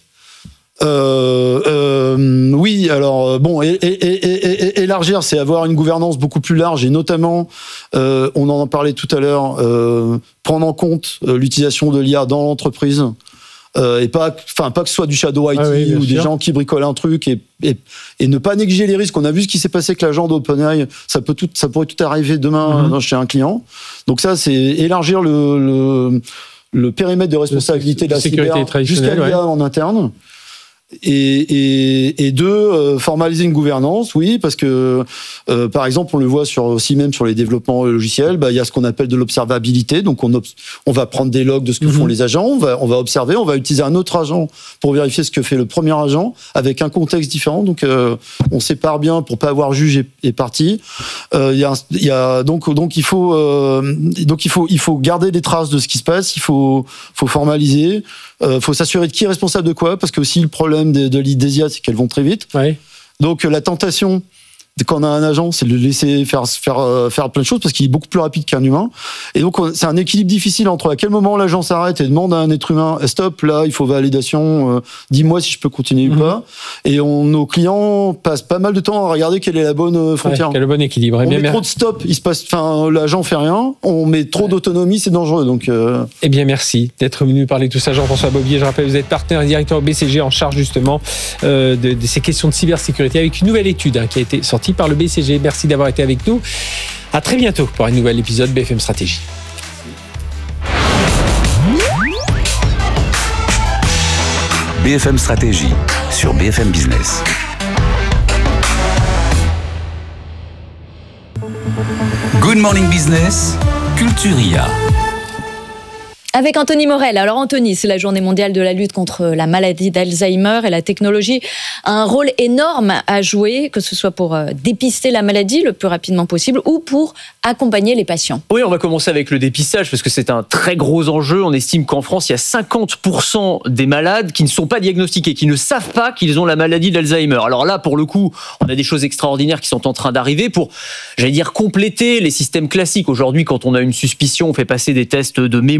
Speaker 14: Euh, euh, oui, alors bon, et, et, et, et, et, élargir, c'est avoir une gouvernance beaucoup plus large et notamment, euh, on en parlait tout à l'heure, euh, prendre en compte euh, l'utilisation de l'I A dans l'entreprise. Euh, et pas, enfin pas que ce soit du shadow I T ah oui, ou des gens qui bricolent un truc et, et et ne pas négliger les risques. On a vu ce qui s'est passé avec l'agent d'OpenAI. Ça peut tout, ça pourrait tout arriver demain mm-hmm. chez un client. Donc ça, c'est élargir le le, le périmètre de responsabilité de, de la cyber jusqu'à l'I A ouais. en interne. Et, et, et deux, euh, formaliser une gouvernance, oui, parce que euh, par exemple, on le voit sur aussi même sur les développements logiciels, bah il y a ce qu'on appelle de l'observabilité. Donc on obs- on va prendre des logs de ce que mm-hmm. font les agents, on va on va observer, on va utiliser un autre agent pour vérifier ce que fait le premier agent avec un contexte différent. Donc euh, on sépare bien pour pas avoir juge et, et partie. Euh, il y a il y a donc donc il faut euh, donc il faut il faut garder des traces de ce qui se passe. Il faut faut formaliser. Euh, faut s'assurer de qui est responsable de quoi, parce que aussi le problème de, de l'I D S I A, c'est qu'elles vont très vite.
Speaker 12: Ouais.
Speaker 14: Donc la tentation, quand on a un agent, c'est de le laisser faire faire faire plein de choses parce qu'il est beaucoup plus rapide qu'un humain. Et donc c'est un équilibre difficile entre à quel moment l'agent s'arrête et demande à un être humain stop, là il faut validation, euh, dis-moi si je peux continuer mmh. ou pas. Et on, nos clients passent pas mal de temps à regarder quelle est la bonne frontière.
Speaker 12: Ouais, quel est le bon équilibre.
Speaker 14: On
Speaker 12: bien,
Speaker 14: met
Speaker 12: bien.
Speaker 14: trop de stop, il se passe, enfin l'agent fait rien. On met trop ouais. d'autonomie, c'est dangereux. Donc. Euh...
Speaker 12: Eh bien merci d'être venu parler de tout ça, Jean-François Bobier. Je rappelle, vous êtes partenaire et directeur B C G en charge justement euh, de, de ces questions de cybersécurité avec une nouvelle étude hein, qui a été sortie par le B C G. Merci d'avoir été avec nous. À très bientôt pour un nouvel épisode B F M Stratégie.
Speaker 7: B F M Stratégie sur B F M Business. Good Morning Business, Culturia.
Speaker 9: Avec Anthony Morel. Alors Anthony, c'est la journée mondiale de la lutte contre la maladie d'Alzheimer et la technologie a un rôle énorme à jouer, que ce soit pour dépister la maladie le plus rapidement possible ou pour accompagner les patients.
Speaker 15: Oui, on va commencer avec le dépistage parce que c'est un très gros enjeu. On estime qu'en France, il y a cinquante pour cent des malades qui ne sont pas diagnostiqués, qui ne savent pas qu'ils ont la maladie d'Alzheimer. Alors là, pour le coup, on a des choses extraordinaires qui sont en train d'arriver pour, j'allais dire, compléter les systèmes classiques. Aujourd'hui, quand on a une suspicion, on fait passer des tests de mémoire, des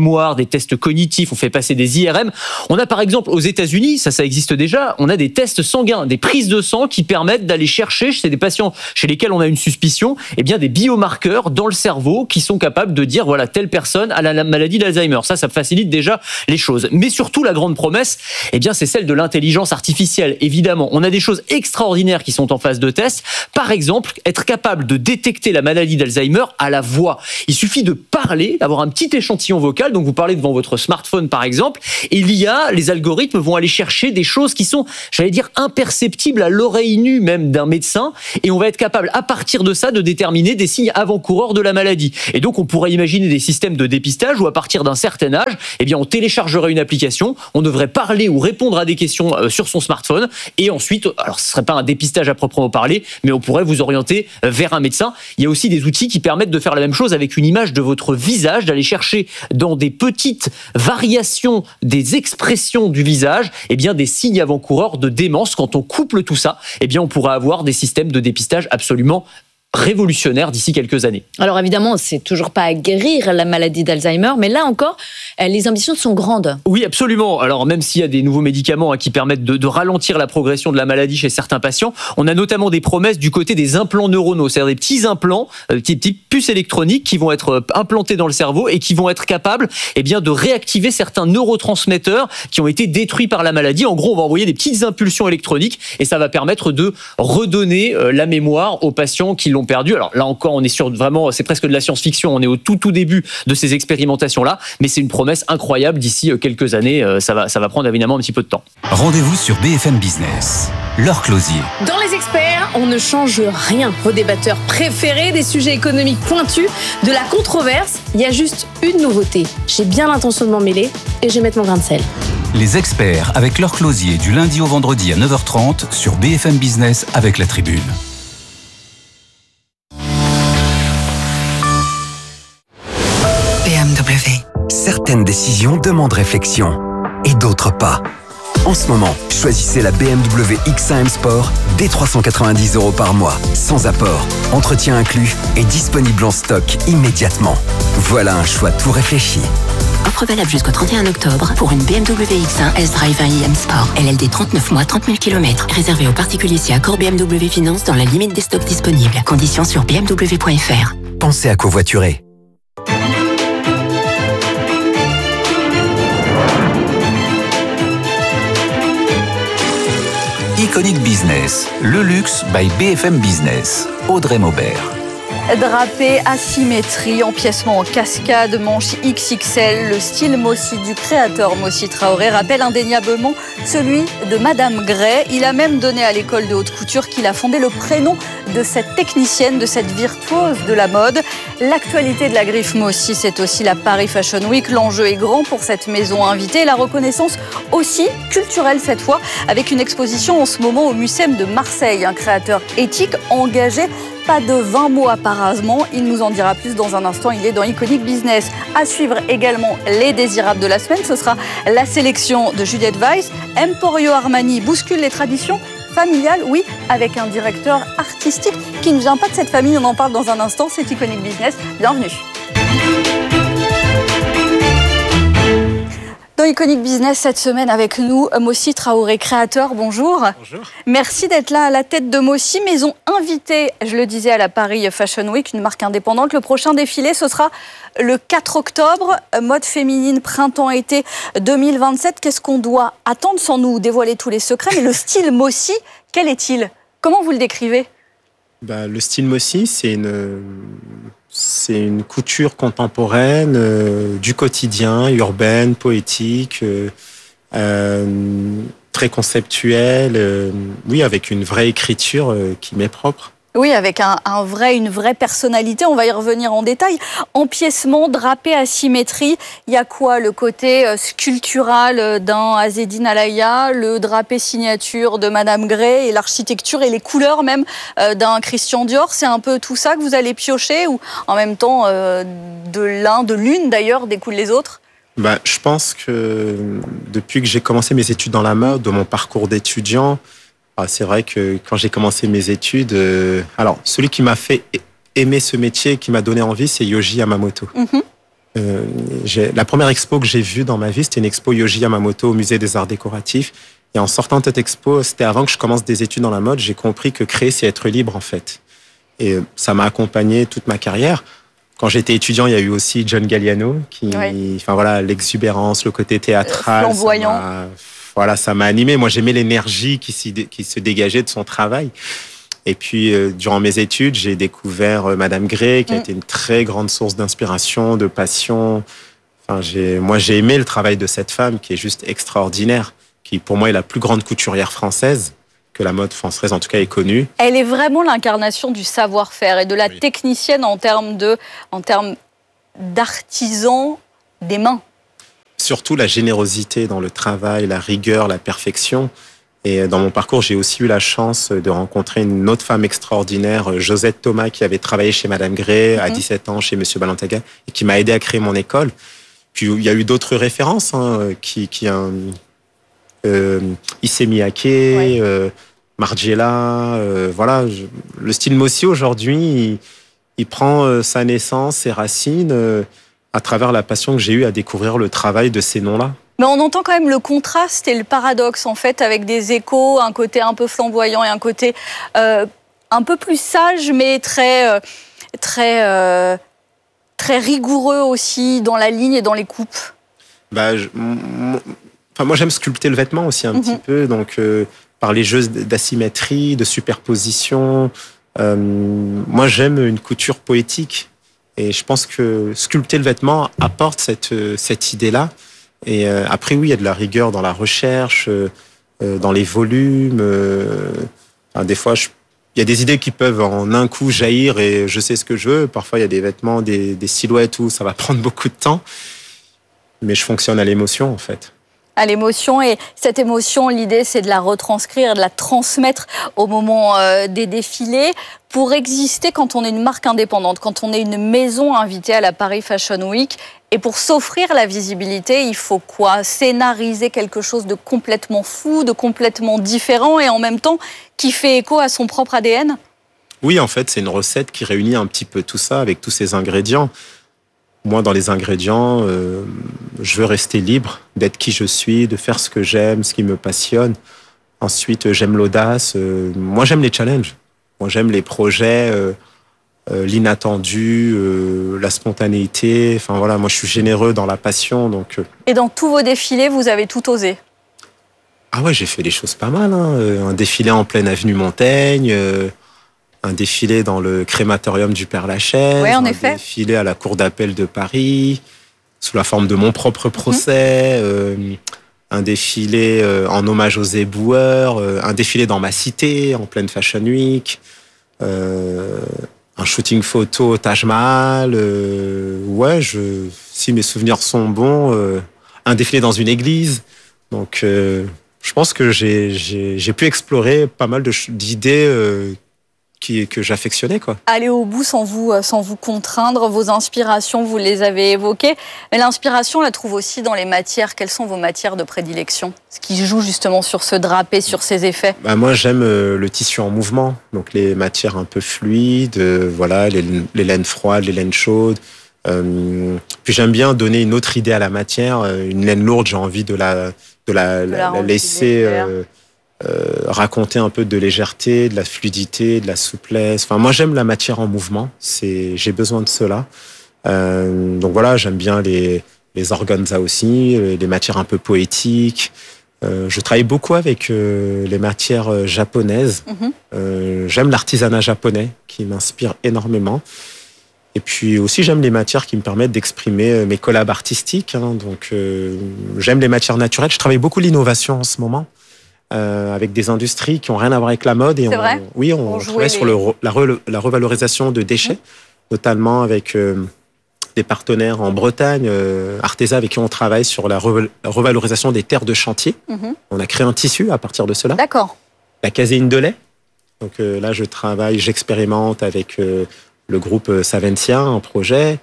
Speaker 15: des tests cognitifs, on fait passer des I R M. On a par exemple aux États-Unis, ça, ça existe déjà, on a des tests sanguins, des prises de sang qui permettent d'aller chercher chez des patients chez lesquels on a une suspicion, eh bien des biomarqueurs dans le cerveau qui sont capables de dire voilà telle personne a la maladie d'Alzheimer. Ça, ça facilite déjà les choses. Mais surtout, la grande promesse, eh bien, c'est celle de l'intelligence artificielle. Évidemment, on a des choses extraordinaires qui sont en phase de test. Par exemple, être capable de détecter la maladie d'Alzheimer à la voix. Il suffit de parler, d'avoir un petit échantillon vocal. Donc, vous parlez devant votre smartphone, par exemple, et l'I A, les algorithmes vont aller chercher des choses qui sont, j'allais dire, imperceptibles à l'oreille nue même d'un médecin, et on va être capable, à partir de ça, de déterminer des signes avant-coureurs de la maladie. Et donc, on pourrait imaginer des systèmes de dépistage où, à partir d'un certain âge, eh bien, on téléchargerait une application, on devrait parler ou répondre à des questions euh, sur son smartphone, et ensuite, alors ce serait pas un dépistage à proprement parler, mais on pourrait vous orienter vers un médecin. Il y a aussi des outils qui permettent de faire la même chose avec une image de votre visage, d'aller chercher dans des petites variations des expressions du visage, eh bien, des signes avant-coureurs de démence. Quand on couple tout ça, eh bien, on pourra avoir des systèmes de dépistage absolument révolutionnaire d'ici quelques années.
Speaker 9: Alors évidemment, c'est toujours pas à guérir la maladie d'Alzheimer, mais là encore, les ambitions sont grandes.
Speaker 15: Oui, absolument. Alors même s'il y a des nouveaux médicaments hein, qui permettent de, de ralentir la progression de la maladie chez certains patients, on a notamment des promesses du côté des implants neuronaux, c'est-à-dire des petits implants, des petites, petites puces électroniques qui vont être implantés dans le cerveau et qui vont être capables eh bien, de réactiver certains neurotransmetteurs qui ont été détruits par la maladie. En gros, on va envoyer des petites impulsions électroniques et ça va permettre de redonner la mémoire aux patients qui l'ont perdu. Alors là encore, on est sur vraiment, c'est presque de la science-fiction. On est au tout tout début de ces expérimentations-là, mais c'est une promesse incroyable. D'ici quelques années, ça va, ça va prendre évidemment un petit peu de temps.
Speaker 7: Rendez-vous sur B F M Business. Laure Closier.
Speaker 16: Dans les experts, on ne change rien. Vos débatteurs préférés, des sujets économiques pointus, de la controverse. Il y a juste une nouveauté. J'ai bien l'intention de m'en mêler et je vais mettre mon grain de sel.
Speaker 7: Les experts avec Laure Closier du lundi au vendredi à neuf heures trente sur B F M Business avec La Tribune.
Speaker 17: B M W. Certaines décisions demandent réflexion et d'autres pas. En ce moment, choisissez la B M W X un M Sport dès trois cent quatre-vingt-dix euros par mois, sans apport, entretien inclus et disponible en stock immédiatement. Voilà un choix tout réfléchi.
Speaker 18: Offre valable jusqu'au trente et un octobre pour une B M W X un S-Drive un i M Sport. L L D trente-neuf mois, trente mille kilomètres. Réservé aux particuliers si accord B M W Finance dans la limite des stocks disponibles. Conditions sur b m w point f r.
Speaker 17: Pensez à covoiturer.
Speaker 7: Iconic Business, le luxe by B F M Business. Audrey Maubert.
Speaker 19: Drapé, asymétrie, empiècement en cascade, manche X X L, le style Mossy du créateur Mossy Traoré rappelle indéniablement celui de Madame Gray. Il a même donné à l'école de haute couture qu'il a fondé le prénom de cette technicienne, de cette virtuose de la mode. L'actualité de la griffe Mossy, c'est aussi la Paris Fashion Week. L'enjeu est grand pour cette maison invitée. La reconnaissance aussi culturelle cette fois, avec une exposition en ce moment au Mucem de Marseille. Un créateur éthique engagé. Pas de vingt mots apparemment, il nous en dira plus dans un instant, il est dans Iconic Business. À suivre également les désirables de la semaine, ce sera la sélection de Juliette Weiss. Emporio Armani bouscule les traditions familiales, oui, avec un directeur artistique qui ne vient pas de cette famille, on en parle dans un instant, c'est Iconic Business, bienvenue. Dans Iconic Business cette semaine avec nous, Mossy Traoré, créateur, bonjour.
Speaker 20: Bonjour.
Speaker 19: Merci d'être là à la tête de Mossy, maison invitée, je le disais, à la Paris Fashion Week, une marque indépendante. Le prochain défilé, ce sera le quatre octobre, mode féminine printemps-été deux mille vingt-sept. Qu'est-ce qu'on doit attendre sans nous dévoiler tous les secrets? Mais le style Mossy, quel est-il? Comment vous le décrivez?
Speaker 20: Bah, le style Mossy, c'est une... C'est une couture contemporaine, euh, du quotidien, urbaine, poétique, euh, euh, très conceptuelle, euh, oui, avec une vraie écriture euh, qui m'est propre.
Speaker 19: Oui, avec un, un vrai, une vraie personnalité, on va y revenir en détail. Empiècement, drapé, asymétrie, il y a quoi? Le côté sculptural d'un Azzedine Alaïa, le drapé signature de Madame Gray et l'architecture et les couleurs même d'un Christian Dior. C'est un peu tout ça que vous allez piocher ou en même temps euh, de l'un, de l'une d'ailleurs découlent les autres?
Speaker 20: Bah, je pense que depuis que j'ai commencé mes études dans la mode, de mon parcours d'étudiant, ah, c'est vrai que quand j'ai commencé mes études, euh, alors celui qui m'a fait aimer ce métier, qui m'a donné envie, c'est Yohji Yamamoto.
Speaker 19: Mm-hmm.
Speaker 20: Euh, j'ai, la première expo que j'ai vue dans ma vie, c'était une expo Yohji Yamamoto au Musée des Arts Décoratifs. Et en sortant de cette expo, c'était avant que je commence des études dans la mode, j'ai compris que créer, c'est être libre, en fait. Et ça m'a accompagné toute ma carrière. Quand j'étais étudiant, il y a eu aussi John Galliano, qui, oui. enfin voilà, l'exubérance, le côté théâtral.
Speaker 19: Euh, flamboyant.
Speaker 20: Ça m'a, voilà, ça m'a animé. Moi, j'aimais l'énergie qui, qui se dégageait de son travail. Et puis, euh, durant mes études, j'ai découvert euh, Madame Grès, qui a mm. été une très grande source d'inspiration, de passion. Enfin, j'ai, moi, j'ai aimé le travail de cette femme qui est juste extraordinaire, qui, pour moi, est la plus grande couturière française, que la mode française, en tout cas, est connue.
Speaker 19: Elle est vraiment l'incarnation du savoir-faire et de la oui. technicienne en termes de, en termes d'artisan des mains.
Speaker 20: Surtout la générosité dans le travail, la rigueur, la perfection. Et dans mon parcours, j'ai aussi eu la chance de rencontrer une autre femme extraordinaire, Josette Thomas, qui avait travaillé chez Madame Grès, mm-hmm. à dix-sept ans, chez Monsieur Balenciaga, et qui m'a aidé à créer mon école. Puis il y a eu d'autres références, hein, qui, qui un, euh, Issey Miyake, ouais. euh, Margiela, euh, voilà. Je, le style Mossy aujourd'hui, il, il prend euh, sa naissance, ses racines, euh, à travers la passion que j'ai eue à découvrir le travail de ces noms-là.
Speaker 19: Mais on entend quand même le contraste et le paradoxe, en fait, avec des échos, un côté un peu flamboyant et un côté euh, un peu plus sage, mais très, euh, très, euh, très rigoureux aussi dans la ligne et dans les coupes.
Speaker 20: Bah, je, m- enfin, moi, j'aime sculpter le vêtement aussi un mm-hmm. petit peu, donc euh, par les jeux d'asymétrie, de superposition. Euh, moi, j'aime une couture poétique. Et je pense que sculpter le vêtement apporte cette, cette idée-là. Et euh, après, oui, il y a de la rigueur dans la recherche, euh, dans les volumes. Euh, enfin, des fois, je, il y a des idées qui peuvent en un coup jaillir et je sais ce que je veux. Parfois, il y a des vêtements, des, des silhouettes où ça va prendre beaucoup de temps. Mais je fonctionne à l'émotion, en fait.
Speaker 19: À l'émotion, et cette émotion, l'idée, c'est de la retranscrire, de la transmettre au moment euh, des défilés. Pour exister quand on est une marque indépendante, quand on est une maison invitée à la Paris Fashion Week, et pour s'offrir la visibilité, il faut quoi? Scénariser quelque chose de complètement fou, de complètement différent, et en même temps qui fait écho à son propre A D N?
Speaker 20: Oui, en fait, c'est une recette qui réunit un petit peu tout ça avec tous ces ingrédients. Moi, dans les ingrédients, euh, je veux rester libre d'être qui je suis, de faire ce que j'aime, ce qui me passionne. Ensuite, j'aime l'audace. Euh, moi, j'aime les challenges. Moi, j'aime les projets, euh, euh, l'inattendu, euh, la spontanéité. Enfin, voilà, moi, je suis généreux dans la passion. Donc, euh...
Speaker 19: Et dans tous vos défilés, vous avez tout osé?
Speaker 20: Ah ouais, j'ai fait des choses pas mal. Hein. Un défilé en pleine avenue Montaigne, euh, un défilé dans le crématorium du Père-Lachaise,
Speaker 19: ouais, en
Speaker 20: un
Speaker 19: effet.
Speaker 20: défilé à la Cour d'appel de Paris, sous la forme de mon propre procès, mmh. euh, un défilé euh, en hommage aux éboueurs, euh, un défilé dans ma cité, en pleine Fashion Week, euh, un shooting photo au Taj Mahal, euh, ouais, je, si mes souvenirs sont bons, euh, un défilé dans une église. Donc, euh, je pense que j'ai, j'ai, j'ai pu explorer pas mal de, d'idées euh, Qui, que j'affectionnais, quoi.
Speaker 19: Aller au bout sans vous, sans vous contraindre, vos inspirations, vous les avez évoquées. Mais l'inspiration, on la trouve aussi dans les matières. Quelles sont vos matières de prédilection? Ce qui joue justement sur ce drapé, sur ces effets.
Speaker 20: Bah moi, j'aime le tissu en mouvement. Donc les matières un peu fluides, voilà, les, les laines froides, les laines chaudes. Euh, puis j'aime bien donner une autre idée à la matière. Une laine lourde, j'ai envie de la, de la, de la, la laisser... Euh, raconter un peu de légèreté, de la fluidité, de la souplesse. Enfin, moi, j'aime la matière en mouvement. C'est, j'ai besoin de cela. Euh, donc voilà, j'aime bien les, les organza aussi, les matières un peu poétiques. Euh, je travaille beaucoup avec euh, les matières japonaises. Mm-hmm. Euh, j'aime l'artisanat japonais qui m'inspire énormément. Et puis aussi, j'aime les matières qui me permettent d'exprimer mes collabs artistiques. Hein. Donc, euh, j'aime les matières naturelles. Je travaille beaucoup l'innovation en ce moment. Euh, avec des industries qui n'ont rien à voir avec la mode. Et
Speaker 19: C'est
Speaker 20: on,
Speaker 19: vrai
Speaker 20: oui, on travaille les... sur le, la, re, la revalorisation de déchets, mmh. notamment avec euh, des partenaires en Bretagne, euh, Artesa, avec qui on travaille sur la, re, la revalorisation des terres de chantier. Mmh. On a créé un tissu à partir de cela.
Speaker 19: D'accord.
Speaker 20: La caséine de lait. Donc euh, là, je travaille, j'expérimente avec euh, le groupe Savencia, un projet.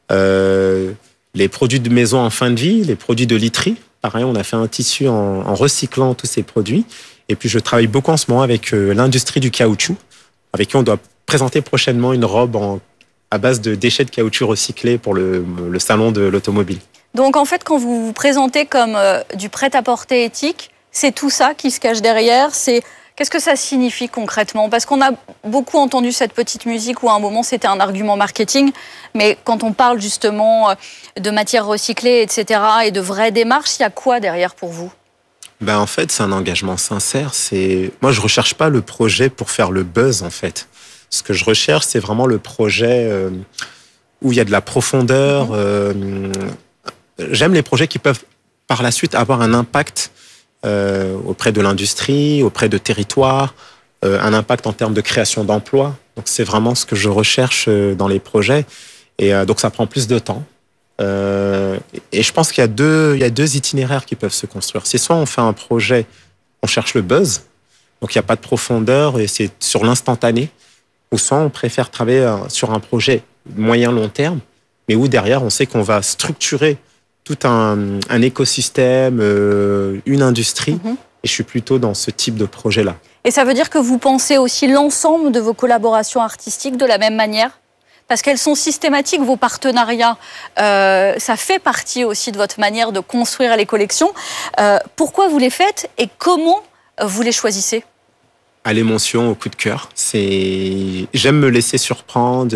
Speaker 20: Euh, les produits de maison en fin de vie, les produits de literie. Pareil, on a fait un tissu en, en recyclant tous ces produits. Et puis, je travaille beaucoup en ce moment avec euh, l'industrie du caoutchouc, avec qui on doit présenter prochainement une robe en à base de déchets de caoutchouc recyclés pour le, le salon de l'automobile.
Speaker 19: Donc en fait, quand vous vous présentez comme euh, du prêt-à-porter éthique, c'est tout ça qui se cache derrière. C'est Qu'est-ce que ça signifie concrètement? Parce qu'on a beaucoup entendu cette petite musique où à un moment c'était un argument marketing, mais quand on parle justement de matières recyclées, et cetera, et de vraies démarches, il y a quoi derrière pour vous?
Speaker 20: Ben en fait, c'est un engagement sincère. C'est moi, je recherche pas le projet pour faire le buzz en fait. Ce que je recherche, c'est vraiment le projet euh, où il y a de la profondeur. Mmh. Euh, j'aime les projets qui peuvent par la suite avoir un impact euh, auprès de l'industrie, auprès de territoires, euh, un impact en termes de création d'emplois. Donc c'est vraiment ce que je recherche dans les projets. Et euh, donc ça prend plus de temps. Euh, et je pense qu'il y a deux, il y a deux itinéraires qui peuvent se construire. C'est soit on fait un projet, on cherche le buzz, donc il n'y a pas de profondeur et c'est sur l'instantané, ou soit on préfère travailler sur un projet moyen-long terme, mais où derrière on sait qu'on va structurer tout un, un écosystème, euh, une industrie, mmh. et je suis plutôt dans ce type de projet-là.
Speaker 19: Et ça veut dire que vous pensez aussi l'ensemble de vos collaborations artistiques de la même manière ? Parce qu'elles sont systématiques, vos partenariats. Euh, ça fait partie aussi de votre manière de construire les collections. Euh, pourquoi vous les faites et comment vous les choisissez ?
Speaker 20: À l'émotion, au coup de cœur. C'est... J'aime me laisser surprendre.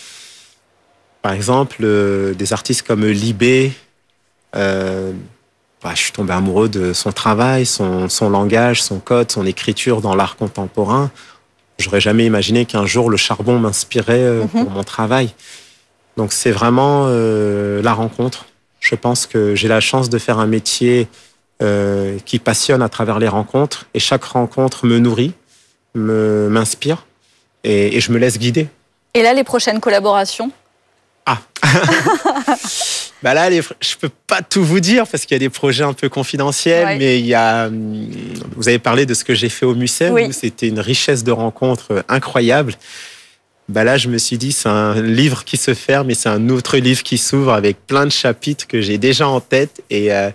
Speaker 20: Par exemple, euh, des artistes comme Libé, euh, bah, je suis tombé amoureux de son travail, son, son langage, son code, son écriture dans l'art contemporain. J'aurais jamais imaginé qu'un jour le charbon m'inspirait euh, mmh. pour mon travail. Donc c'est vraiment euh, la rencontre. Je pense que j'ai la chance de faire un métier euh, qui passionne à travers les rencontres. Et chaque rencontre me nourrit, me, m'inspire et, et je me laisse guider.
Speaker 19: Et là, les prochaines collaborations ?
Speaker 20: Ah bah là, les, je peux pas tout vous dire parce qu'il y a des projets un peu confidentiels, ouais. mais il y a. Vous avez parlé de ce que j'ai fait au Mucem, oui. où c'était une richesse de rencontres incroyable. Bah là, je me suis dit, c'est un livre qui se ferme et c'est un autre livre qui s'ouvre avec plein de chapitres que j'ai déjà en tête. Et euh,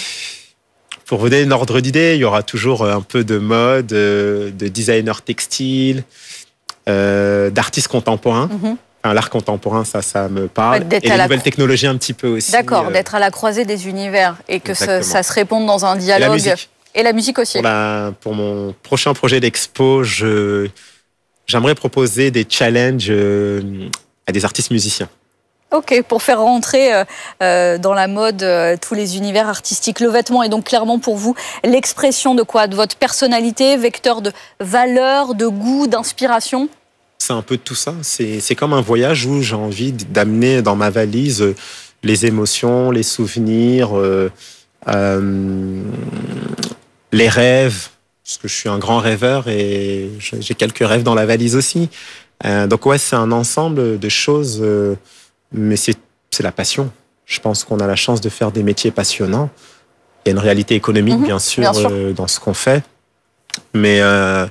Speaker 20: pour vous donner un ordre d'idée, il y aura toujours un peu de mode, de designer textile, euh, d'artistes contemporains. Mm-hmm. Enfin, l'art contemporain, ça, ça me parle. D'être et les nouvelles cro... technologies un petit peu aussi.
Speaker 19: D'accord, euh... d'être à la croisée des univers et que ça, ça se réponde dans un dialogue.
Speaker 20: Et la musique,
Speaker 19: et la musique aussi.
Speaker 20: Pour, la... Pour mon prochain projet d'expo, je... j'aimerais proposer des challenges à des artistes musiciens.
Speaker 19: Ok, pour faire rentrer euh, dans la mode euh, tous les univers artistiques. Le vêtement est donc clairement pour vous l'expression de quoi ? De votre personnalité, vecteur de valeur, de goût, d'inspiration ?
Speaker 20: C'est un peu de tout ça. C'est, c'est comme un voyage où j'ai envie d'amener dans ma valise les émotions, les souvenirs, euh, euh, les rêves, parce que je suis un grand rêveur et j'ai quelques rêves dans la valise aussi. Euh, donc ouais, c'est un ensemble de choses, euh, mais c'est, c'est la passion. Je pense qu'on a la chance de faire des métiers passionnants. Il y a une réalité économique, mmh, bien sûr, bien sûr. Euh, dans ce qu'on fait. Mais... Euh,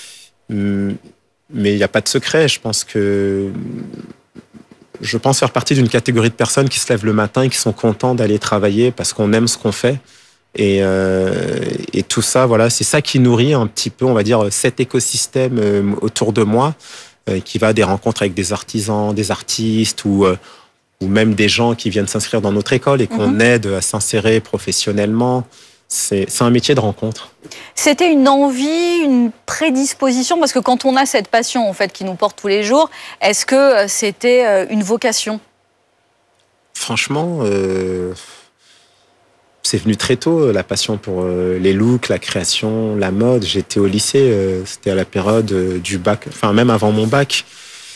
Speaker 20: Mais il n'y a pas de secret. Je pense que je pense faire partie d'une catégorie de personnes qui se lèvent le matin et qui sont contents d'aller travailler parce qu'on aime ce qu'on fait. Et, euh, et tout ça, voilà, c'est ça qui nourrit un petit peu, on va dire, cet écosystème autour de moi, euh, qui va des rencontres avec des artisans, des artistes ou, euh, ou même des gens qui viennent s'inscrire dans notre école et qu'on mmh. aide à s'insérer professionnellement. C'est, c'est un métier de rencontre.
Speaker 19: C'était une envie, une prédisposition, parce que quand on a cette passion en fait qui nous porte tous les jours, est-ce que c'était une vocation ?
Speaker 20: Franchement, euh, c'est venu très tôt, la passion pour euh, les looks, la création, la mode. J'étais au lycée, euh, c'était à la période euh, du bac, enfin même avant mon bac.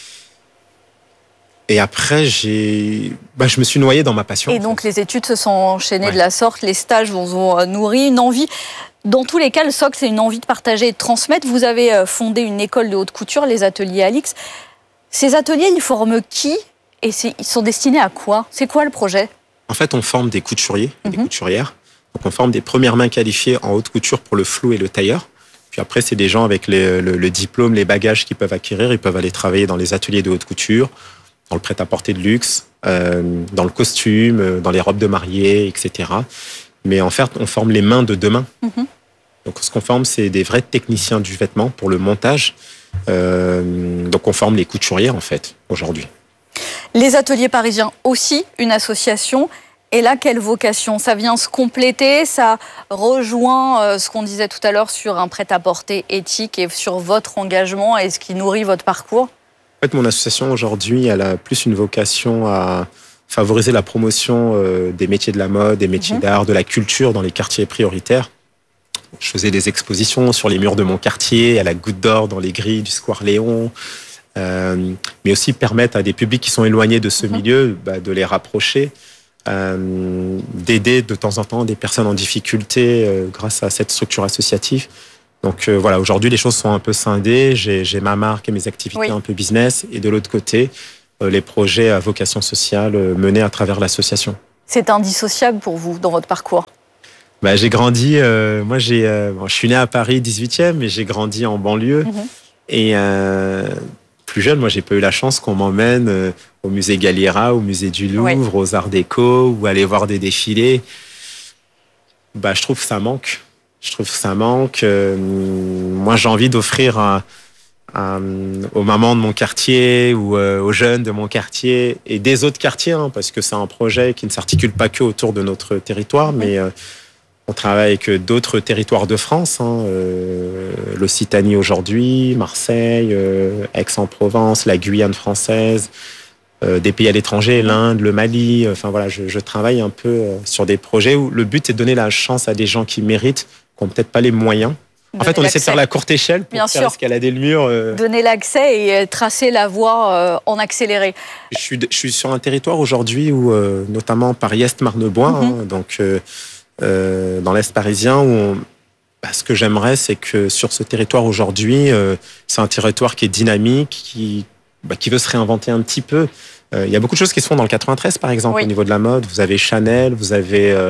Speaker 20: Et après, j'ai, bah, je me suis noyé dans ma passion.
Speaker 19: Et donc, les études se sont enchaînées ouais. de la sorte, les stages vous ont nourri, une envie. Dans tous les cas, le socle, c'est une envie de partager et de transmettre. Vous avez fondé une école de haute couture, les ateliers Alix. Ces ateliers, ils forment qui ? Et c'est, ils sont destinés à quoi ? C'est quoi le projet ?
Speaker 20: En fait, on forme des couturiers, mm-hmm. des couturières. Donc, on forme des premières mains qualifiées en haute couture pour le flou et le tailleur. Puis après, c'est des gens avec les, le, le diplôme, les bagages qu'ils peuvent acquérir. Ils peuvent aller travailler dans les ateliers de haute couture, dans le prêt-à-porter de luxe, euh, dans le costume, dans les robes de mariée, et cetera. Mais en fait, on forme les mains de demain. Mm-hmm. Donc, ce qu'on forme, c'est des vrais techniciens du vêtement pour le montage. Euh, donc, on forme les couturiers, en fait, aujourd'hui.
Speaker 19: Les ateliers parisiens aussi, une association. Et là, quelle vocation? Ça vient se compléter, ça rejoint euh, ce qu'on disait tout à l'heure sur un prêt-à-porter éthique et sur votre engagement et ce qui nourrit votre parcours?
Speaker 20: En fait, mon association aujourd'hui, elle a plus une vocation à favoriser la promotion euh, des métiers de la mode, des métiers mmh. d'art, de la culture dans les quartiers prioritaires. Je faisais des expositions sur les murs de mon quartier, à la Goutte d'Or, dans les grilles du Square Léon, euh, mais aussi permettre à des publics qui sont éloignés de ce mmh. milieu bah, de les rapprocher. Euh, d'aider de temps en temps des personnes en difficulté euh, grâce à cette structure associative. Donc euh, voilà, aujourd'hui les choses sont un peu scindées. J'ai, j'ai ma marque et mes activités oui. un peu business, et de l'autre côté, euh, les projets à vocation sociale euh, menés à travers l'association.
Speaker 19: C'est indissociable pour vous dans votre parcours?
Speaker 20: Bah, j'ai grandi, euh, moi j'ai, euh, bon, je suis né à Paris dix-huitième, mais j'ai grandi en banlieue. Mmh. Et euh, plus jeune, moi j'ai pas eu la chance qu'on m'emmène euh, au musée Galliera, au musée du Louvre, oui. aux Arts Déco, ou aller voir des défilés. Bah, je trouve que ça manque. Je trouve que ça manque. Euh, moi, j'ai envie d'offrir à, à, aux mamans de mon quartier ou euh, aux jeunes de mon quartier et des autres quartiers, hein, parce que c'est un projet qui ne s'articule pas que autour de notre territoire, oui. mais euh, on travaille avec d'autres territoires de France, hein, euh, l'Occitanie aujourd'hui, Marseille, euh, Aix-en-Provence, la Guyane française, euh, des pays à l'étranger, l'Inde, le Mali. Euh, enfin voilà, je, je travaille un peu euh, sur des projets où le but est de donner la chance à des gens qui méritent, qui n'ont peut-être pas les moyens. En fait, on essaie de faire la courte échelle pour Bien faire sûr. escalader le mur. Euh...
Speaker 19: Donner l'accès et tracer la voie euh, en accéléré.
Speaker 20: Je suis, je suis sur un territoire aujourd'hui où, euh, notamment Paris-Est, Marne-Bois, mm-hmm. hein, donc euh, euh, dans l'Est parisien, où on, bah, ce que j'aimerais, c'est que sur ce territoire aujourd'hui, euh, c'est un territoire qui est dynamique, qui, bah, qui veut se réinventer un petit peu. Euh, il y a beaucoup de choses qui se font dans le quatre-vingt-treize, par exemple, oui. au niveau de la mode. Vous avez Chanel, vous avez euh,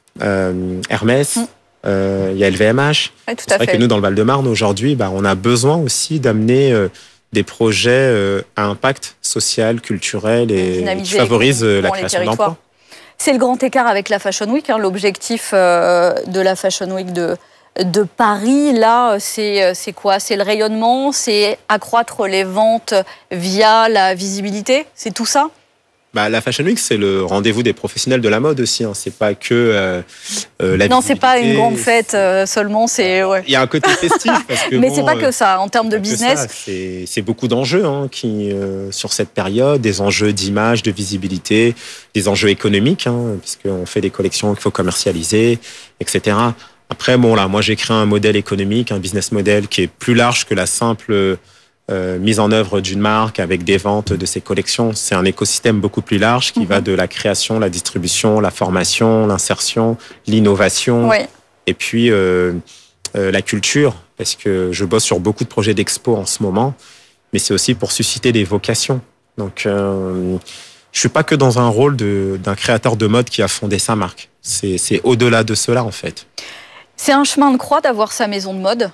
Speaker 20: euh, Hermès. Mm. Euh, il y a L V M H.
Speaker 19: Oui, tout
Speaker 20: c'est
Speaker 19: à
Speaker 20: vrai
Speaker 19: fait.
Speaker 20: que nous, dans le Val-de-Marne, aujourd'hui, bah, on a besoin aussi d'amener euh, des projets euh, à impact social, culturel et qui favorisent euh, la création d'emplois.
Speaker 19: C'est le grand écart avec la Fashion Week. Hein, l'objectif euh, de la Fashion Week de, de Paris, là, c'est, c'est quoi? C'est le rayonnement, c'est accroître les ventes via la visibilité, c'est tout ça?
Speaker 20: Bah, la Fashion Week, c'est le rendez-vous des professionnels de la mode aussi. Hein. C'est pas que euh, euh, la
Speaker 19: Non, c'est pas une grande fête euh, seulement. C'est ouais.
Speaker 20: Il y a un côté festif. Parce que,
Speaker 19: Mais
Speaker 20: bon,
Speaker 19: c'est pas que ça. En termes de business,
Speaker 20: ça, c'est, c'est beaucoup d'enjeux hein, qui euh, sur cette période, des enjeux d'image, de visibilité, des enjeux économiques, hein, puisqu'on fait des collections qu'il faut commercialiser, et cetera. Après, bon là, moi j'ai créé un modèle économique, un business model qui est plus large que la simple Euh, mise en œuvre d'une marque avec des ventes de ses collections. C'est un écosystème beaucoup plus large qui mmh. va de la création, la distribution, la formation, l'insertion, l'innovation,
Speaker 19: ouais.
Speaker 20: et puis euh, euh, la culture, parce que je bosse sur beaucoup de projets d'expo en ce moment, mais c'est aussi pour susciter des vocations. Donc, euh, je suis pas que dans un rôle de, d'un créateur de mode qui a fondé sa marque. C'est, c'est au-delà de cela, en fait.
Speaker 19: C'est un chemin de croix d'avoir sa maison de mode?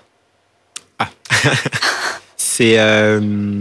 Speaker 20: Ah C'est, euh,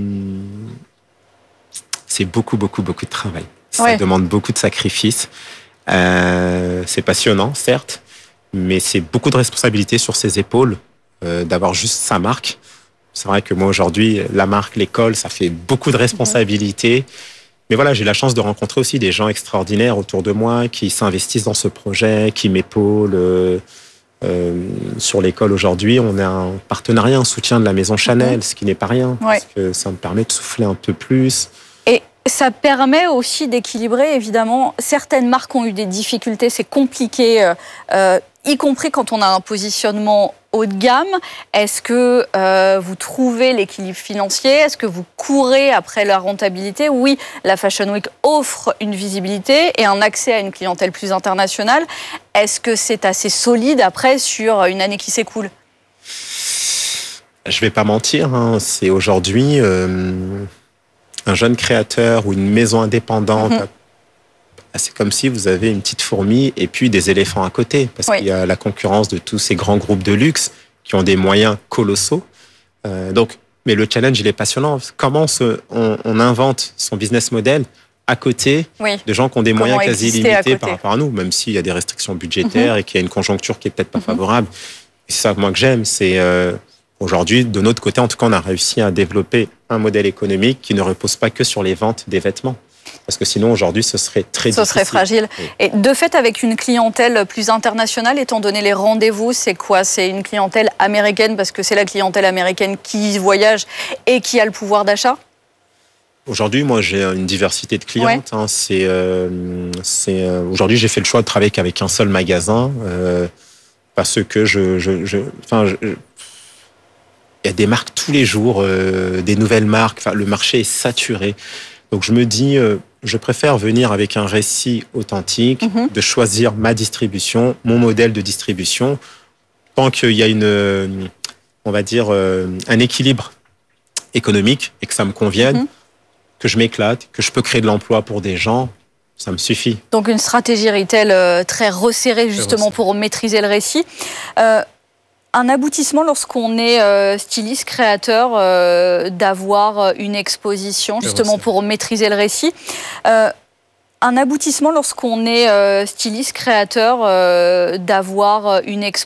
Speaker 20: c'est beaucoup, beaucoup, beaucoup de travail. Ça ouais. demande beaucoup de sacrifices. Euh, c'est passionnant, certes, mais c'est beaucoup de responsabilités sur ses épaules euh, d'avoir juste sa marque. C'est vrai que moi, aujourd'hui, la marque, l'école, ça fait beaucoup de responsabilités. Mmh. Mais voilà, j'ai la chance de rencontrer aussi des gens extraordinaires autour de moi qui s'investissent dans ce projet, qui m'épaulent. Euh, Euh, sur l'école aujourd'hui, on a un partenariat, un soutien de la maison Chanel, mmh. ce qui n'est pas rien, ouais. parce que ça me permet de souffler un peu plus.
Speaker 19: Et ça permet aussi d'équilibrer, évidemment. Certaines marques ont eu des difficultés, c'est compliqué, euh, y compris quand on a un positionnement haut de gamme. Est-ce que euh, vous trouvez l'équilibre financier? Est-ce que vous courez après la rentabilité? Oui, la Fashion Week offre une visibilité et un accès à une clientèle plus internationale. Est-ce que c'est assez solide après sur une année qui s'écoule?
Speaker 20: Je vais pas mentir, hein, c'est aujourd'hui euh, un jeune créateur ou une maison indépendante. Mm-hmm. C'est comme si vous avez une petite fourmi et puis des éléphants à côté, parce oui. qu'il y a la concurrence de tous ces grands groupes de luxe qui ont des moyens colossaux. Euh, donc, mais le challenge, il est passionnant. Comment se, on, on invente son business model à côté oui. de gens qui ont des Comment moyens quasi illimités par rapport à nous, même s'il y a des restrictions budgétaires mm-hmm. et qu'il y a une conjoncture qui est peut-être pas mm-hmm. favorable. Et c'est ça moi que j'aime, c'est euh, aujourd'hui, de notre côté, en tout cas, on a réussi à développer un modèle économique qui ne repose pas que sur les ventes des vêtements. Parce que sinon, aujourd'hui, ce serait très
Speaker 19: Ce
Speaker 20: difficile.
Speaker 19: serait fragile.
Speaker 20: Oui.
Speaker 19: Et de fait, avec une clientèle plus internationale, étant donné les rendez-vous, c'est quoi? C'est une clientèle américaine, parce que c'est la clientèle américaine qui voyage et qui a le pouvoir d'achat?
Speaker 20: Aujourd'hui, moi, j'ai une diversité de clientes.
Speaker 19: Ouais.
Speaker 20: Hein. C'est, euh, c'est, euh, aujourd'hui, j'ai fait le choix de travailler qu'avec un seul magasin euh, parce que je, je, je, enfin, je, je- il y a des marques tous les jours, euh, des nouvelles marques. Enfin, le marché est saturé. Donc, je me dis, euh, je préfère venir avec un récit authentique,
Speaker 19: Mhm.
Speaker 20: de choisir ma distribution, mon modèle de distribution, tant qu'il y a une, euh, on va dire, euh, un équilibre économique et que ça me convienne.
Speaker 19: Mhm.
Speaker 20: Que je m'éclate, que je peux créer de l'emploi pour des gens, ça me suffit.
Speaker 19: Donc une stratégie retail euh, très resserrée justement
Speaker 20: resserrée.
Speaker 19: pour maîtriser le récit. Euh, un aboutissement lorsqu'on est euh, styliste, créateur, euh, d'avoir une exposition
Speaker 20: Très
Speaker 19: justement
Speaker 20: resserrée.
Speaker 19: pour maîtriser le récit. Euh, un aboutissement lorsqu'on est euh, styliste, créateur, euh, d'avoir une exposition